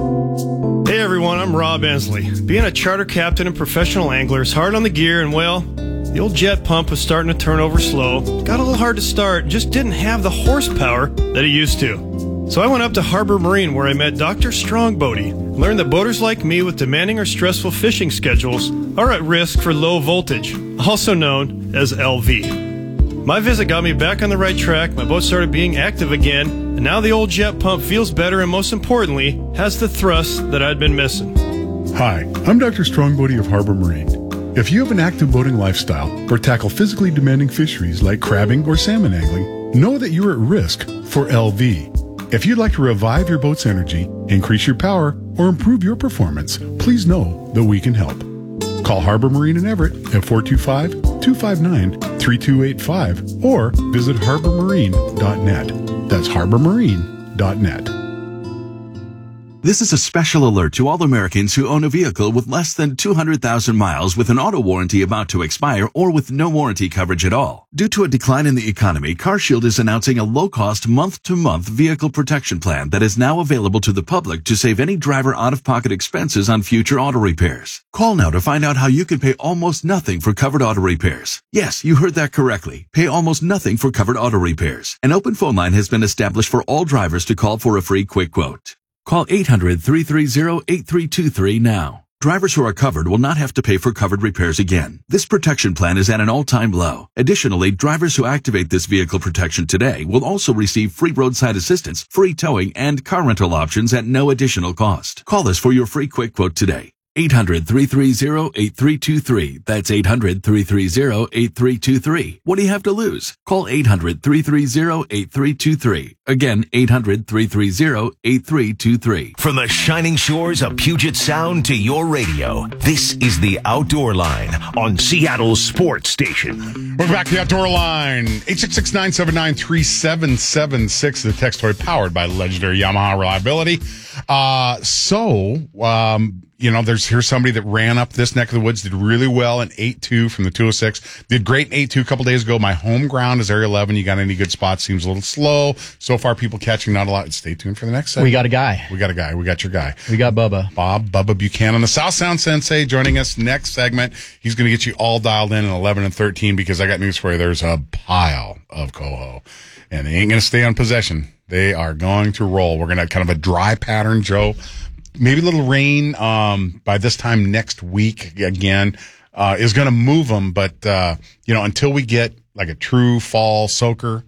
S: Hey everyone, I'm Rob Ensley. Being a charter captain and professional angler is hard on the gear, and well, the old jet pump was starting to turn over slow. Got a little hard to start, just didn't have the horsepower that it used to. So I went up to Harbor Marine where I met Doctor Strongbody and learned that boaters like me with demanding or stressful fishing schedules are at risk for low voltage, also known as L V. My visit got me back on the right track, my boat started being active again, and now the old jet pump feels better and most importantly, has the thrust that I'd been missing.
B: Hi, I'm Doctor Strongbody of Harbor Marine. If you have an active boating lifestyle or tackle physically demanding fisheries like crabbing or salmon angling, know that you're at risk for L V. If you'd like to revive your boat's energy, increase your power, or improve your performance, please know that we can help. Call Harbor Marine in Everett at four two five, two five nine, three two eight five or visit harbor marine dot net. That's harbor marine dot net.
T: This is a special alert to all Americans who own a vehicle with less than two hundred thousand miles with an auto warranty about to expire or with no warranty coverage at all. Due to a decline in the economy, CarShield is announcing a low-cost month-to-month vehicle protection plan that is now available to the public to save any driver out-of-pocket expenses on future auto repairs. Call now to find out how you can pay almost nothing for covered auto repairs. Yes, you heard that correctly. Pay almost nothing for covered auto repairs. An open phone line has been established for all drivers to call for a free quick quote. Call eight hundred, three three zero, eight three two three now. Drivers who are covered will not have to pay for covered repairs again. This protection plan is at an all-time low. Additionally, drivers who activate this vehicle protection today will also receive free roadside assistance, free towing, and car rental options at no additional cost. Call us for your free quick quote today. eight hundred, three three zero, eight three two three. That's eight hundred, three three zero, eight three two three. What do you have to lose? Call eight hundred, three three zero, eight three two three. Again, eight hundred, three three zero, eight three two three.
D: From the shining shores of Puget Sound to your radio, this is the Outdoor Line on Seattle's Sports Station.
B: We're back to the Outdoor Line. eight six six, nine seven nine, three seven seven six, the text toy powered by legendary Yamaha Reliability. Uh, so, um, you know, there's here's somebody that ran up this neck of the woods, did really well in eight two from the two oh six. Did great in eight two a couple days ago. My home ground is Area eleven. You got any good spots? Seems a little slow. So far, people catching not a lot. Stay tuned for the next segment.
E: We got a guy.
B: We got a guy. We got your guy.
E: We got Bubba.
B: Bob, Bubba Buchanan, the South Sound Sensei, joining us next segment. He's going to get you all dialed in in eleven and thirteen because I got news for you. There's a pile of coho, and they ain't going to stay on possession. They are going to roll. We're going to have kind of a dry pattern, Joe. Maybe a little rain um, by this time next week again uh, is going to move them. But, uh, you know, until we get like a true fall soaker.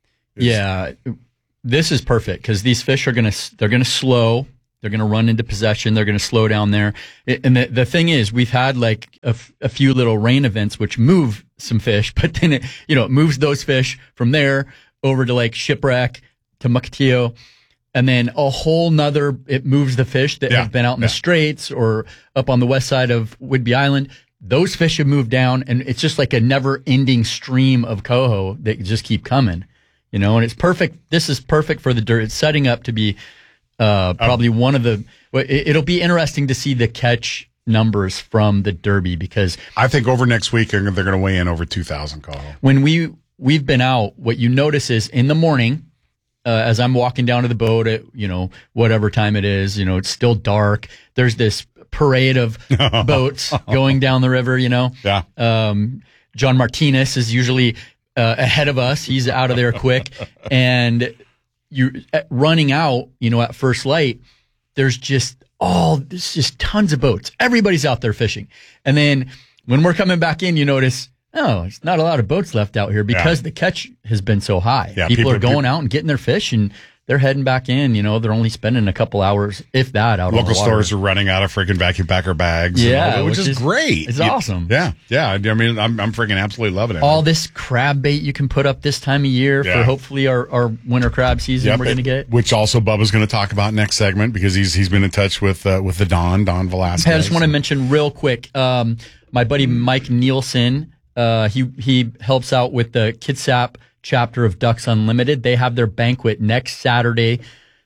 E: Yeah, this is perfect because these fish are going to, they're going to slow. They're going to run into possession. They're going to slow down there. And the, the thing is, we've had like a, f- a few little rain events which move some fish, but then it, you know, it moves those fish from there over to like Shipwreck to Mukilteo. And then a whole nother, it moves the fish that
B: Yeah,
E: have been out in
B: yeah.
E: the Straits or up on the west side of Whidbey Island. Those fish have moved down, and it's just like a never-ending stream of coho that just keep coming, you know. And it's perfect. This is perfect for the dirt. It's setting up to be uh, probably one of the. It, it'll be interesting to see the catch numbers from the Derby because
B: I think over next week they're going to weigh in over two thousand coho.
E: when we we've been out, what you notice is in the morning. Uh, as I'm walking down to the boat at, you know, whatever time it is, you know, it's still dark. There's this parade of boats going down the river, you know.
B: Yeah.
E: Um, John Martinez is usually uh, ahead of us. He's out of there quick. And you uh, running out, you know, at first light, there's just all, there's just tons of boats. Everybody's out there fishing. And then when we're coming back in, you notice, oh, there's not a lot of boats left out here because
B: Yeah.
E: the catch has been so high.
B: Yeah,
E: people,
B: people-
E: are going
B: people-
E: out and getting their fish, and they're heading back in. You know, they're only spending a couple hours, if that, out on
B: Local
E: the water.
B: stores are running out of freaking vacuum packer bags. and
E: Yeah,
B: all that, which,
E: which
B: is,
E: is-
B: great.
E: it's
B: You-
E: awesome.
B: Yeah, yeah. I mean, I'm I'm freaking absolutely loving it.
E: All this crab bait you can put up this time of year
B: Yeah.
E: for hopefully our, our winter crab season
B: Yep,
E: we're going to
B: it-
E: get.
B: which also Bubba's going to talk about next segment because he's he's been in touch with uh, with the Don Don Velasquez.
E: Hey, I just want to mention real quick, um, my buddy Mike Nielsen, uh, he he helps out with the Kitsap chapter of Ducks Unlimited. They have their banquet next Saturday,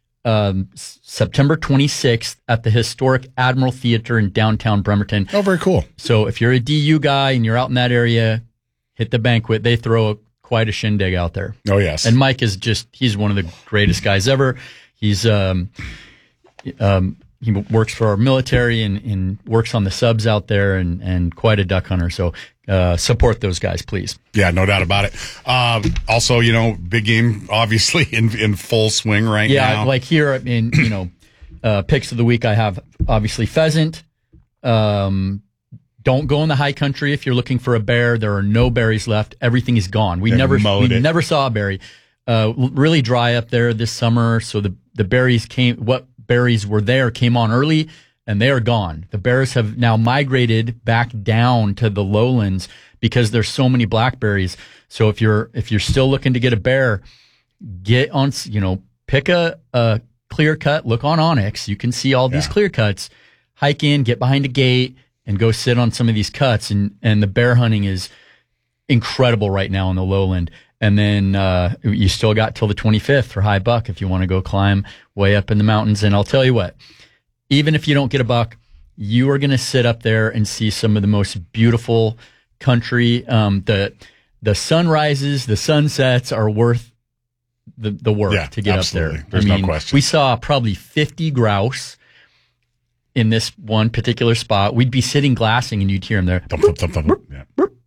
E: um, S- September twenty-sixth at the historic Admiral Theater in downtown Bremerton.
B: Oh, very cool.
E: So if you're a D U guy and you're out in that area, hit the banquet. They throw a, quite a shindig out there.
B: Oh, yes.
E: And Mike is just, he's one of the greatest guys ever. He's, um, um, he works for our military and, and works on the subs out there and, and quite a duck hunter. So, uh, support those guys, please.
B: Yeah, no doubt about it. Um, also, you know, big game obviously in in full swing right
E: yeah,
B: now.
E: like here in, you know, uh, picks of the week, I have obviously pheasant. Um, don't go in the high country if you're looking for a bear. There are no berries left. Everything is gone. We
B: They've
E: never,
B: mowed
E: we
B: it.
E: never saw a berry. Uh, really dry up there this summer. So the, the berries came, what berries were there came on early and they are gone. The bears have now migrated back down to the lowlands because there's so many blackberries. So if you're, if you're still looking to get a bear, get on, you know, pick a, a clear cut, look on Onyx. You can see all these
B: Yeah.
E: clear cuts, hike in, get behind a gate and go sit on some of these cuts. And, and the bear hunting is incredible right now in the lowland. And then uh, you still got till the twenty-fifth for high buck if you want to go climb way up in the mountains. And I'll tell you what, even if you don't get a buck, you are going to sit up there and see some of the most beautiful country. Um, the the sunrises, the sunsets are worth the, the work
B: Yeah,
E: to get
B: absolutely.
E: up there.
B: There's
E: I
B: no
E: mean,
B: question.
E: we saw probably fifty grouse in this one particular spot. We'd be sitting glassing and you'd hear them there.
B: Thump, thump, thump, thump, thump. Yeah.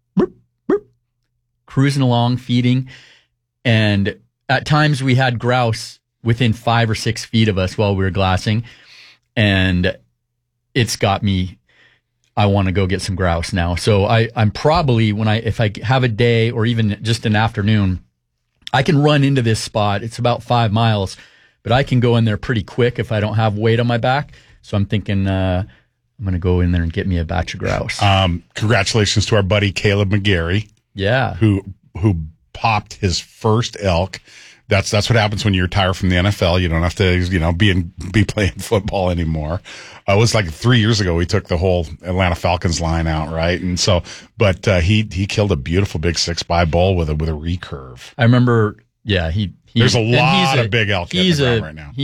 E: Cruising along, feeding. And at times we had grouse within five or six feet of us while we were glassing. And it's got me, I want to go get some grouse now. So I, I'm probably, when I, if I have a day or even just an afternoon, I can run into this spot. It's about five miles, but I can go in there pretty quick if I don't have weight on my back. So I'm thinking, uh, I'm going to go in there and get me a batch of grouse.
B: Um, congratulations to our buddy Caleb McGarry.
E: Yeah.
B: Who who popped his first elk. That's that's what happens when you retire from the N F L. You don't have to, you know, be in, be playing football anymore. Uh, it was like three years ago we took the whole Atlanta Falcons line out, right? And so, but uh, he he killed a beautiful big six by bull with a with a recurve.
E: I remember, yeah, he. he
B: There's a
E: and
B: lot
E: he's
B: of big elk hitting
E: He's
B: the
E: a
B: ground right now.
E: he's a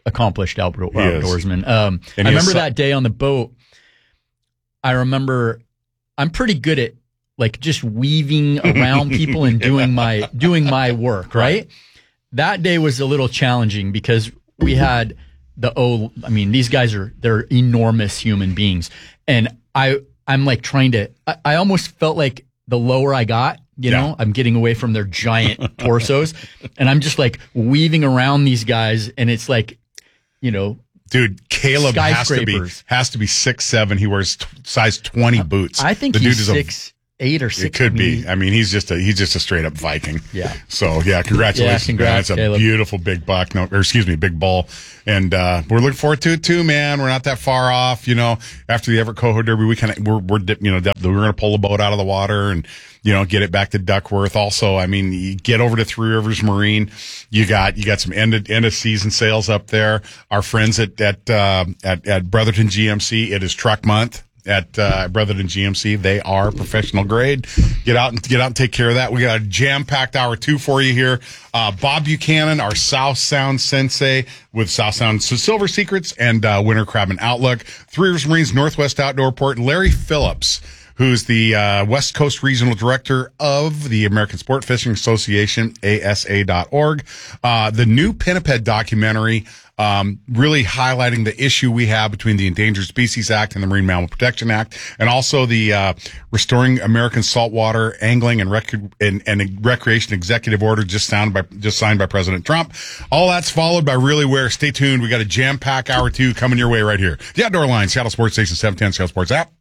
E: accomplished outdoor,
B: He is.
E: outdoorsman. Um,
B: And
E: I
B: he has
E: remember
B: so-
E: that day on the boat. I remember I'm pretty good at like just weaving around people and doing my doing my work, right? That day was a little challenging because we had the oh, I mean, these guys are they're enormous human beings, and I I'm like trying to. I, I almost felt like the lower I got, you
B: Yeah.
E: know, I'm getting away from their giant torsos, and I'm just like weaving around these guys, and it's like, you know.
B: Dude, Caleb has to be
E: Skyscrapers.
B: has to be six seven. He wears t- size twenty boots.
E: I think
B: the
E: he's
B: dude is a-
E: six eight or six.
B: It could
E: I mean,
B: be. I mean, he's just a he's just a straight up Viking.
E: Yeah.
B: So yeah, congratulations,
E: Yeah, congrats,
B: man. It's a
E: Caleb.
B: beautiful big buck. No, or excuse me, big bull. And uh, we're looking forward to it too, man. We're not that far off. You know, after the Everett Coho Derby, we kind of we're we're dip- you know dep- we're gonna pull the boat out of the water and you know get it back to Duckworth. Also, I mean, you get over to Three Rivers Marine. You got you got some end of, end of season sales up there. Our friends at at uh, at at Brotherton G M C. It is truck month. At uh, Brotherton G M C, they are professional grade. Get out and get out and take care of that. We got a jam-packed hour two for you here. Uh, Bob Buchanan, our South Sound sensei with South Sound Silver Secrets and uh, Winter Crab and Outlook. Three Rivers Marines Northwest Outdoor Port. Larry Phillips, who's the uh, West Coast Regional Director of the American Sport Fishing Association, A S A dot org. Uh, the new Pinniped documentary, um, really highlighting the issue we have between the Endangered Species Act and the Marine Mammal Protection Act, and also the uh, Restoring American Saltwater Angling and, Rec- and, and Recreation Executive Order just signed by just signed by President Trump. All that's followed by Really Where. Stay tuned. We got a jam-pack hour two coming your way right here. The Outdoor Line, Seattle Sports Station seven ten, Seattle Sports app.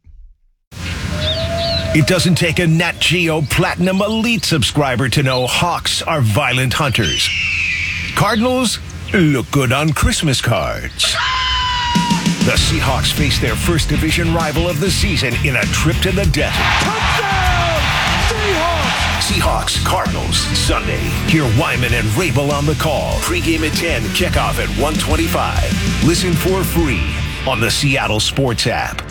D: It doesn't take a Nat Geo Platinum Elite subscriber to know hawks are violent hunters. Cardinals look good on Christmas cards. The Seahawks face their first division rival of the season in a trip to the desert. Touchdown! Seahawks! Seahawks, Cardinals, Sunday. Hear Wyman and Rabel on the call. Pre-game at ten, kickoff at one twenty-five. Listen for free on the Seattle Sports app.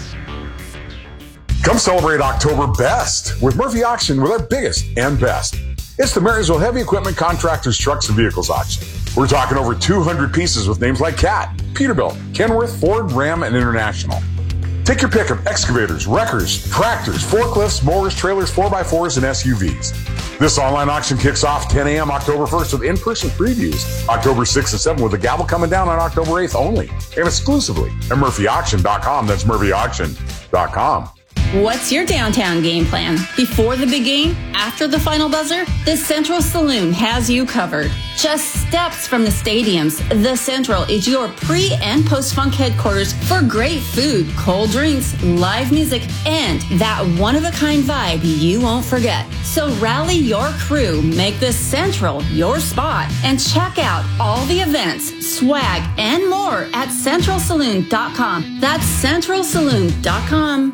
C: Come celebrate October best with Murphy Auction with our biggest and best. It's the Marysville Heavy Equipment Contractors, Trucks, and Vehicles Auction. We're talking over two hundred pieces with names like Cat, Peterbilt, Kenworth, Ford, Ram, and International. Take your pick of excavators, wreckers, tractors, forklifts, mowers, trailers, four by fours, and S U Vs. This online auction kicks off ten a.m. October first with in-person previews October sixth and seventh with the gavel coming down on October eighth only and exclusively at Murphy Auction dot com. That's Murphy Auction dot com.
A: What's your downtown game plan? Before the big game? After the final buzzer? The Central Saloon has you covered. Just steps from the stadiums, the Central is your pre- and post-funk headquarters for great food, cold drinks, live music, and that one-of-a-kind vibe you won't forget. So rally your crew, make the Central your spot, and check out all the events, swag, and more at central saloon dot com. That's central saloon dot com.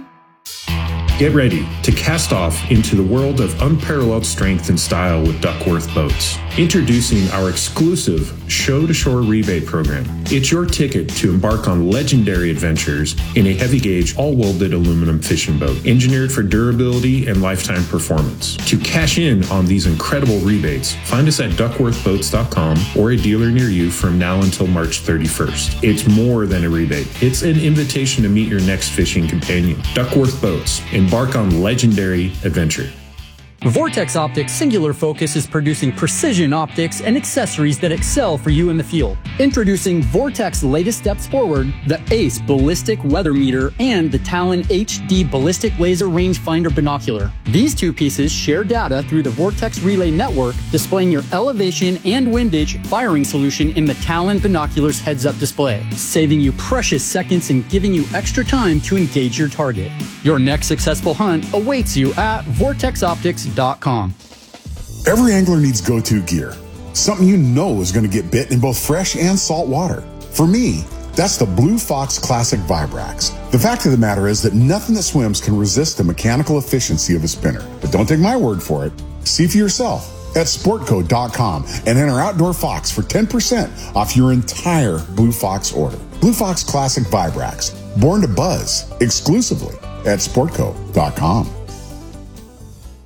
P: Get ready to cast off into the world of unparalleled strength and style with Duckworth Boats. Introducing our exclusive Show-to-Shore rebate program. It's your ticket to embark on legendary adventures in a heavy-gauge, all-welded aluminum fishing boat, engineered for durability and lifetime performance. To cash in on these incredible rebates, find us at duckworth boats dot com or a dealer near you from now until March thirty-first. It's more than a rebate. It's an invitation to meet your next fishing companion. Duckworth Boats. Embark on legendary adventure.
U: Vortex Optics' singular focus is producing precision optics and accessories that excel for you in the field. Introducing Vortex's latest steps forward, the ACE Ballistic Weather Meter and the Talon H D Ballistic Laser Rangefinder Binocular. These two pieces share data through the Vortex Relay Network, displaying your elevation and windage firing solution in the Talon Binocular's heads-up display, saving you precious seconds and giving you extra time to engage your target. Your next successful hunt awaits you at vortex optics dot com.
B: Every angler needs go-to gear. Something you know is going to get bit in both fresh and salt water. For me, that's the Blue Fox Classic Vibrax. The fact of the matter is that nothing that swims can resist the mechanical efficiency of a spinner. But don't take my word for it. See for yourself at sportco dot com and enter Outdoor Fox for ten percent off your entire Blue Fox order. Blue Fox Classic Vibrax, born to buzz exclusively at sportco dot com.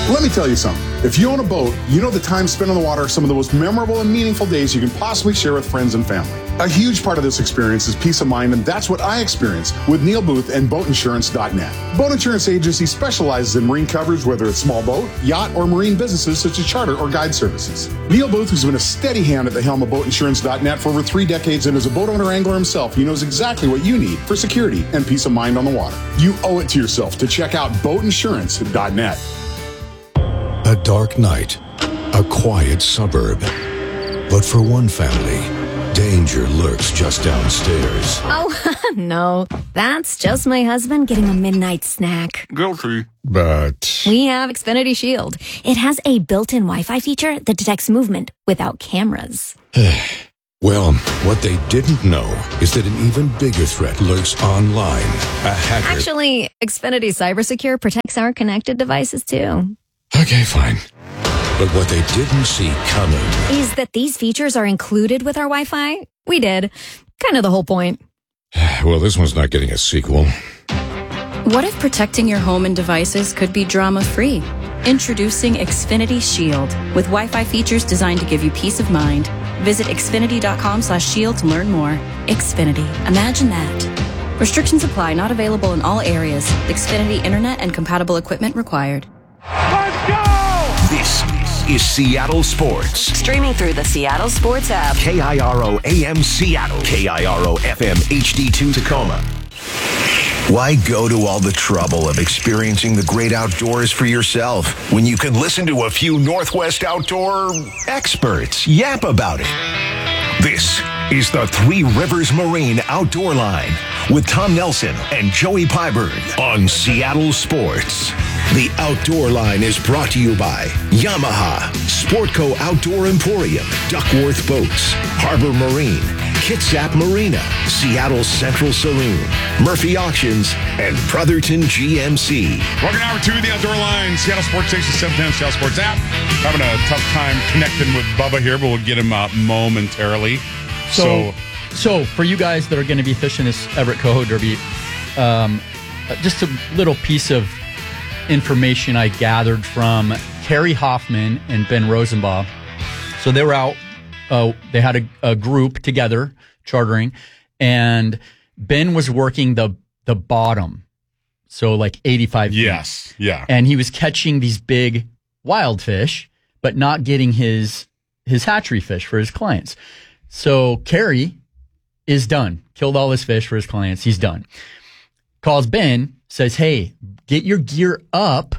B: Let me tell you something. If you own a boat, you know the time spent on the water are some of the most memorable and meaningful days you can possibly share with friends and family. A huge part of this experience is peace of mind, and that's what I experience with Neil Booth and boat insurance dot net. Boat Insurance Agency specializes in marine coverage, whether it's small boat, yacht, or marine businesses such as charter or guide services. Neil Booth has been a steady hand at the helm of boat insurance dot net for over three decades, and as a boat owner angler himself, he knows exactly what you need for security and peace of mind on the water. You owe it to yourself to check out boat insurance dot net.
F: A dark night, a quiet suburb. But for one family, danger lurks just downstairs.
V: Oh, no. That's just my husband getting a midnight snack.
F: Guilty. But
V: We have Xfinity Shield. It has a built-in Wi-Fi feature that detects movement without cameras.
F: well, what they didn't know is that an even bigger threat lurks online. A hacker.
V: Actually, Xfinity Cybersecure protects our connected devices, too.
F: Okay, fine. But what they didn't see coming
V: Is that these features are included with our Wi-Fi? We did. Kind of the whole point.
F: Well, this one's not getting a sequel.
W: What if protecting your home and devices could be drama-free? Introducing Xfinity Shield with Wi-Fi features designed to give you peace of mind. Visit xfinity dot com slash shield to learn more. Xfinity. Imagine that. Restrictions apply. Not available in all areas. Xfinity Internet and compatible equipment required.
D: This is Seattle Sports.
X: Streaming through the Seattle Sports app.
D: K I R O A M Seattle. K I R O F M H D two Tacoma. Why go to all the trouble of experiencing the great outdoors for yourself when you can listen to a few Northwest outdoor experts yap about it? This is the Three Rivers Marine Outdoor Line with Tom Nelson and Joey Pyburn on Seattle Sports. The Outdoor Line is brought to you by Yamaha, Sportco Outdoor Emporium, Duckworth Boats, Harbor Marine, Kitsap Marina, Seattle Central Saloon, Murphy Auctions, and Brotherton G M C.
B: Welcome to hour two of the Outdoor Line, Seattle Sports Station, seven ten Seattle Sports app. Having a tough time connecting with Bubba here, but we'll get him uh, momentarily.
E: So, so, for you guys that are going to be fishing this Everett Coho Derby, um, just a little piece of information I gathered from Terry Hoffman and Ben Rosenbaugh. So they were out, uh, they had a, a group together chartering, and Ben was working the the bottom, so like eighty-five feet.
B: Yes, yeah.
E: And he was catching these big wild fish, but not getting his his hatchery fish for his clients. So Kerry is done. Killed all his fish for his clients. He's done. Calls Ben, says, hey, get your gear up,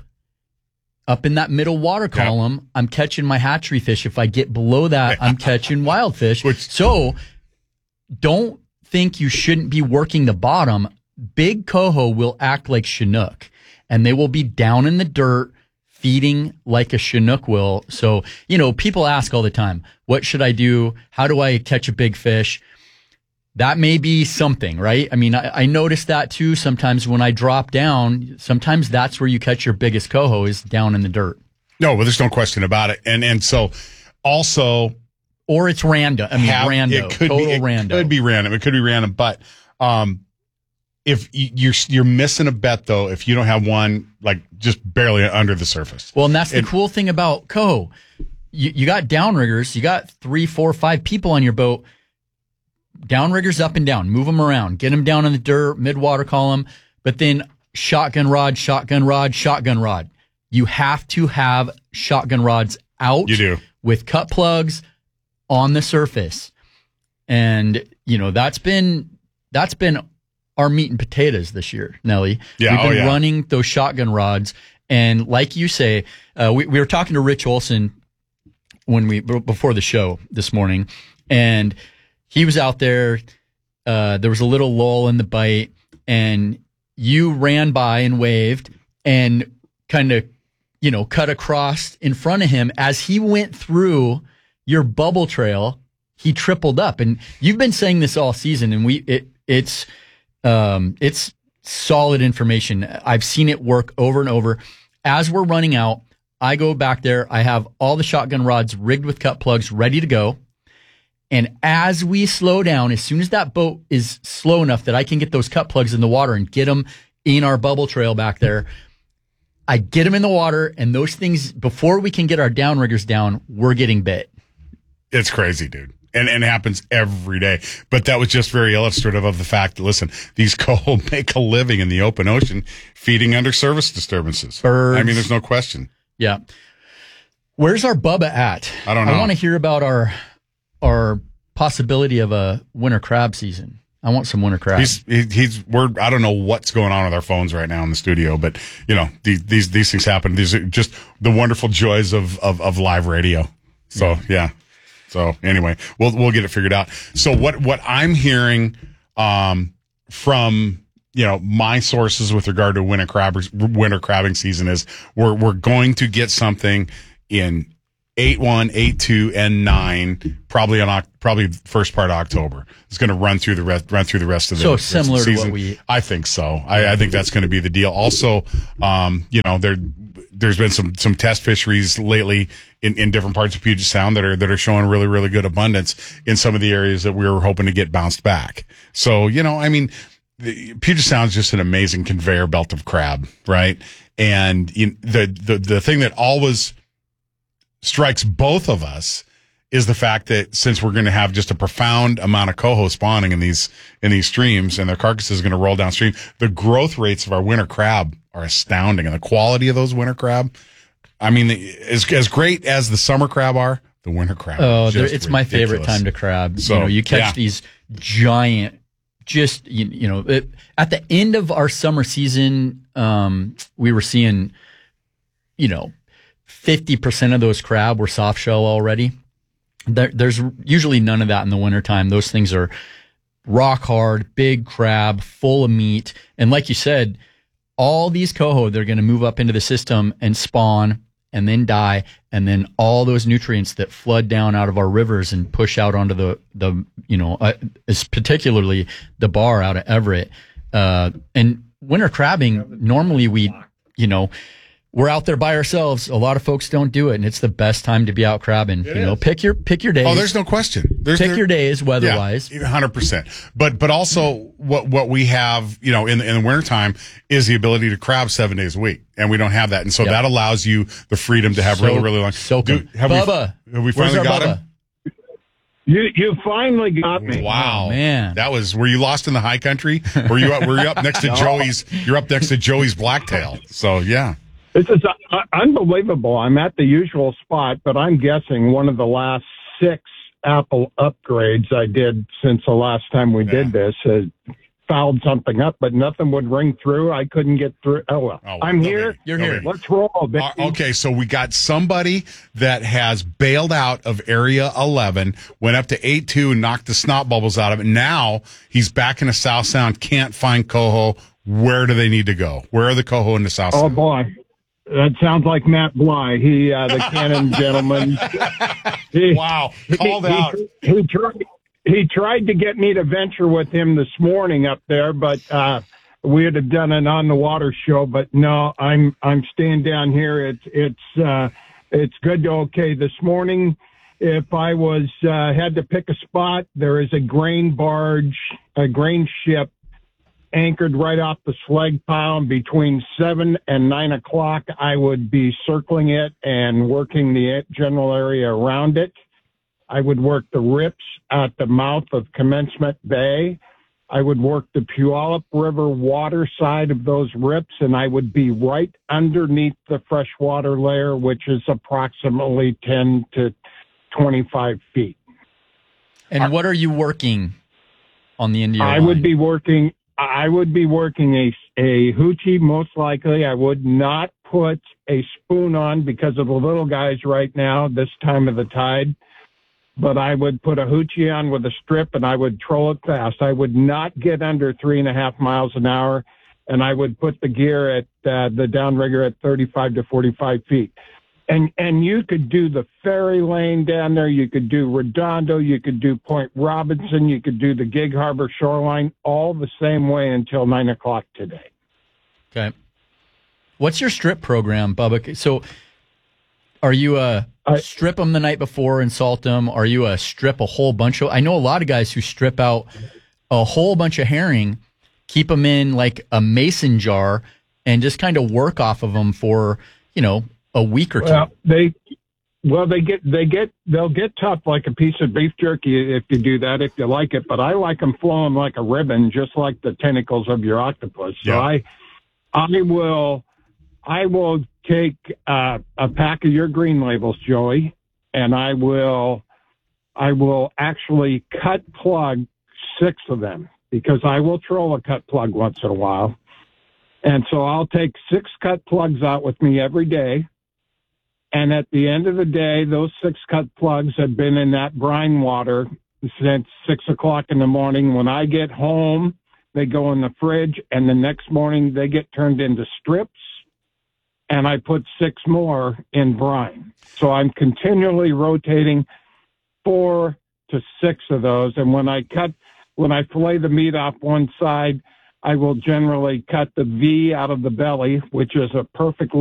E: up in that middle water column. Yep. I'm catching my hatchery fish. If I get below that, I'm catching wild fish. Which, so don't think you shouldn't be working the bottom. Big coho will act like Chinook, and they will be down in the dirt feeding like a Chinook will. So, you know, people ask all the time, what should I do? How do I catch a big fish? That may be something, right? I mean, I, I noticed that too. Sometimes when I drop down, sometimes that's where you catch your biggest coho is down in the dirt.
B: No, well, there's no question about it. And and so also,
E: or it's random. I mean,
B: have,
E: random.
B: It could
E: Total
B: be. It
E: random.
B: could be random. It could be random. But um, if you're you're missing a bet though, if you don't have one like just barely under the surface.
E: Well, and that's
B: it,
E: the cool thing about coho. You you got downriggers. You got three, four, five people on your boat. Downriggers up and down, move them around, get them down in the dirt, mid-water column, but then shotgun rod, shotgun rod, shotgun rod. You have to have shotgun rods out.
B: You do.
E: With cut plugs on the surface. And, you know, that's been that's been our meat and potatoes this year, Nelly.
B: Yeah,
E: We've been
B: oh, yeah.
E: running those shotgun rods. And like you say, uh, we, we were talking to Rich Olson when we before the show this morning, and he was out there. Uh, there was a little lull in the bite, and you ran by and waved and kind of, you know, cut across in front of him as he went through your bubble trail. He tripled up, and you've been saying this all season, and we it it's um, it's solid information. I've seen it work over and over. As we're running out, I go back there. I have all the shotgun rods rigged with cut plugs, ready to go. And as we slow down, as soon as that boat is slow enough that I can get those cut plugs in the water and get them in our bubble trail back there, I get them in the water, and those things, before we can get our downriggers down, we're getting bit.
B: It's crazy, dude. And, and it happens every day. But that was just very illustrative of the fact that, listen, these coho make a living in the open ocean feeding under service disturbances.
E: Birds.
B: I mean, there's no question.
E: Yeah. Where's our Bubba at?
B: I don't know.
E: I want to hear about our our possibility of a winter crab season. I want some winter crab.
B: He's he, he's we're I don't know what's going on with our phones right now in the studio, but you know these these these things happen. These are just the wonderful joys of of, of live radio. So yeah. yeah. So anyway, we'll we'll get it figured out. So what what I'm hearing um, from you know my sources with regard to winter crabbers winter crabbing season is we're we're going to get something in eight one, eight two, and nine, probably on probably first part of October. It's going to run through the rest, run through the rest of the,
E: so
B: rest
E: similar
B: of the season.
E: To what we.
B: I think so. I, I think that's going to be the deal. Also, um, you know, there there's been some some test fisheries lately in, in different parts of Puget Sound that are that are showing really really good abundance in some of the areas that we were hoping to get bounced back. So you know, I mean, the, Puget Sound is just an amazing conveyor belt of crab, right? And you, the the the thing that always strikes both of us is the fact that since we're going to have just a profound amount of coho spawning in these in these streams and their carcasses are going to roll downstream, the growth rates of our winter crab are astounding, and the quality of those winter crab, I mean, as as great as the summer crab are, the winter crab.
E: Oh,
B: are just
E: it's my
B: ridiculous.
E: favorite time to crab.
B: So
E: you know, you catch
B: yeah.
E: these giant, just you, you know, it, at the end of our summer season, um, we were seeing, you know. fifty percent of those crab were soft shell already. There, there's usually none of that in the wintertime. Those things are rock hard, big crab, full of meat. And like you said, all these coho, they're going to move up into the system and spawn and then die. And then all those nutrients that flood down out of our rivers and push out onto the, the you know, uh, is particularly the bar out of Everett. Uh, and winter crabbing, normally we, you know, we're out there by ourselves. A lot of folks don't do it, and it's the best time to be out crabbing. It you know, is. pick your pick your days.
B: Oh, there's no question. There's,
E: pick
B: there,
E: your days weather-wise.
B: Yeah, one hundred percent. But but also what what we have, you know, in the, in the wintertime is the ability to crab seven days a week, and we don't have that. And so yep. that allows you the freedom to have
E: so,
B: really, really long.
E: So
B: Dude, have
E: Bubba.
B: We, have we finally got
E: Bubba?
B: him?
H: You you finally got me.
B: Wow,
E: oh, man!
B: That was. Were you lost in the high country? Were you up, were you up next to
H: no.
B: Joey's? You're up next to Joey's blacktail. So yeah.
H: This is uh, unbelievable. I'm at the usual spot, but I'm guessing one of the last six Apple upgrades I did since the last time we yeah. did this has fouled something up, but nothing would ring through. I couldn't get through. Oh, well. Oh, I'm no, here.
E: Baby. You're no, here.
H: Baby. Let's roll, baby.
B: Uh, okay, so we got somebody that has bailed out of Area eleven, went up to eight two and knocked the snot bubbles out of it. Now he's back in the South Sound, can't find coho. Where do they need to go? Where are the coho in the South Sound?
H: Oh, boy. That sounds like Matt Bly. He, uh, the Cannon gentleman. He,
B: wow, called
H: he,
B: out.
H: He, he, tried, he tried to get me to venture with him this morning up there, but uh, we would have done an on the water show. But no, I'm I'm staying down here. It's it's uh, it's good to okay. This morning, if I was uh, had to pick a spot, there is a grain barge, a grain ship, anchored right off the slag pile. And between seven and nine o'clock, I would be circling it and working the general area around it. I would work the rips at the mouth of Commencement Bay. I would work the Puyallup River water side of those rips, and I would be right underneath the freshwater layer, which is approximately ten to twenty-five feet.
E: And what are you working on the end of your
H: I
E: line?
H: would be working... I would be working a, a hoochie, most likely. I would not put a spoon on because of the little guys right now, this time of the tide. But I would put a hoochie on with a strip, and I would troll it fast. I would not get under three and a half miles an hour, and I would put the gear at uh, the downrigger at thirty-five to forty-five feet. And and you could do the ferry lane down there. You could do Redondo. You could do Point Robinson. You could do the Gig Harbor shoreline all the same way until nine o'clock today.
E: Okay. What's your strip program, Bubba? So are you a I, strip them the night before and salt them? Are you a strip a whole bunch of? I know a lot of guys who strip out a whole bunch of herring, keep them in like a mason jar, and just kind of work off of them for, you know, a week or two.
H: Well, they, well, they get, they get, they'll get tough like a piece of beef jerky if you do that, if you like it. But I like them flowing like a ribbon, just like the tentacles of your octopus. So
B: Yeah.
H: I, I will, I will take uh, a pack of your green labels, Joey, and I will, I will actually cut plug six of them because I will troll a cut plug once in a while. And so I'll take six cut plugs out with me every day. And at the end of the day, those six cut plugs have been in that brine water since six o'clock in the morning. When I get home, they go in the fridge, and the next morning they get turned into strips, and I put six more in brine. So I'm continually rotating four to six of those. And when I cut, when I fillet the meat off one side, I will generally cut the V out of the belly, which is a perfect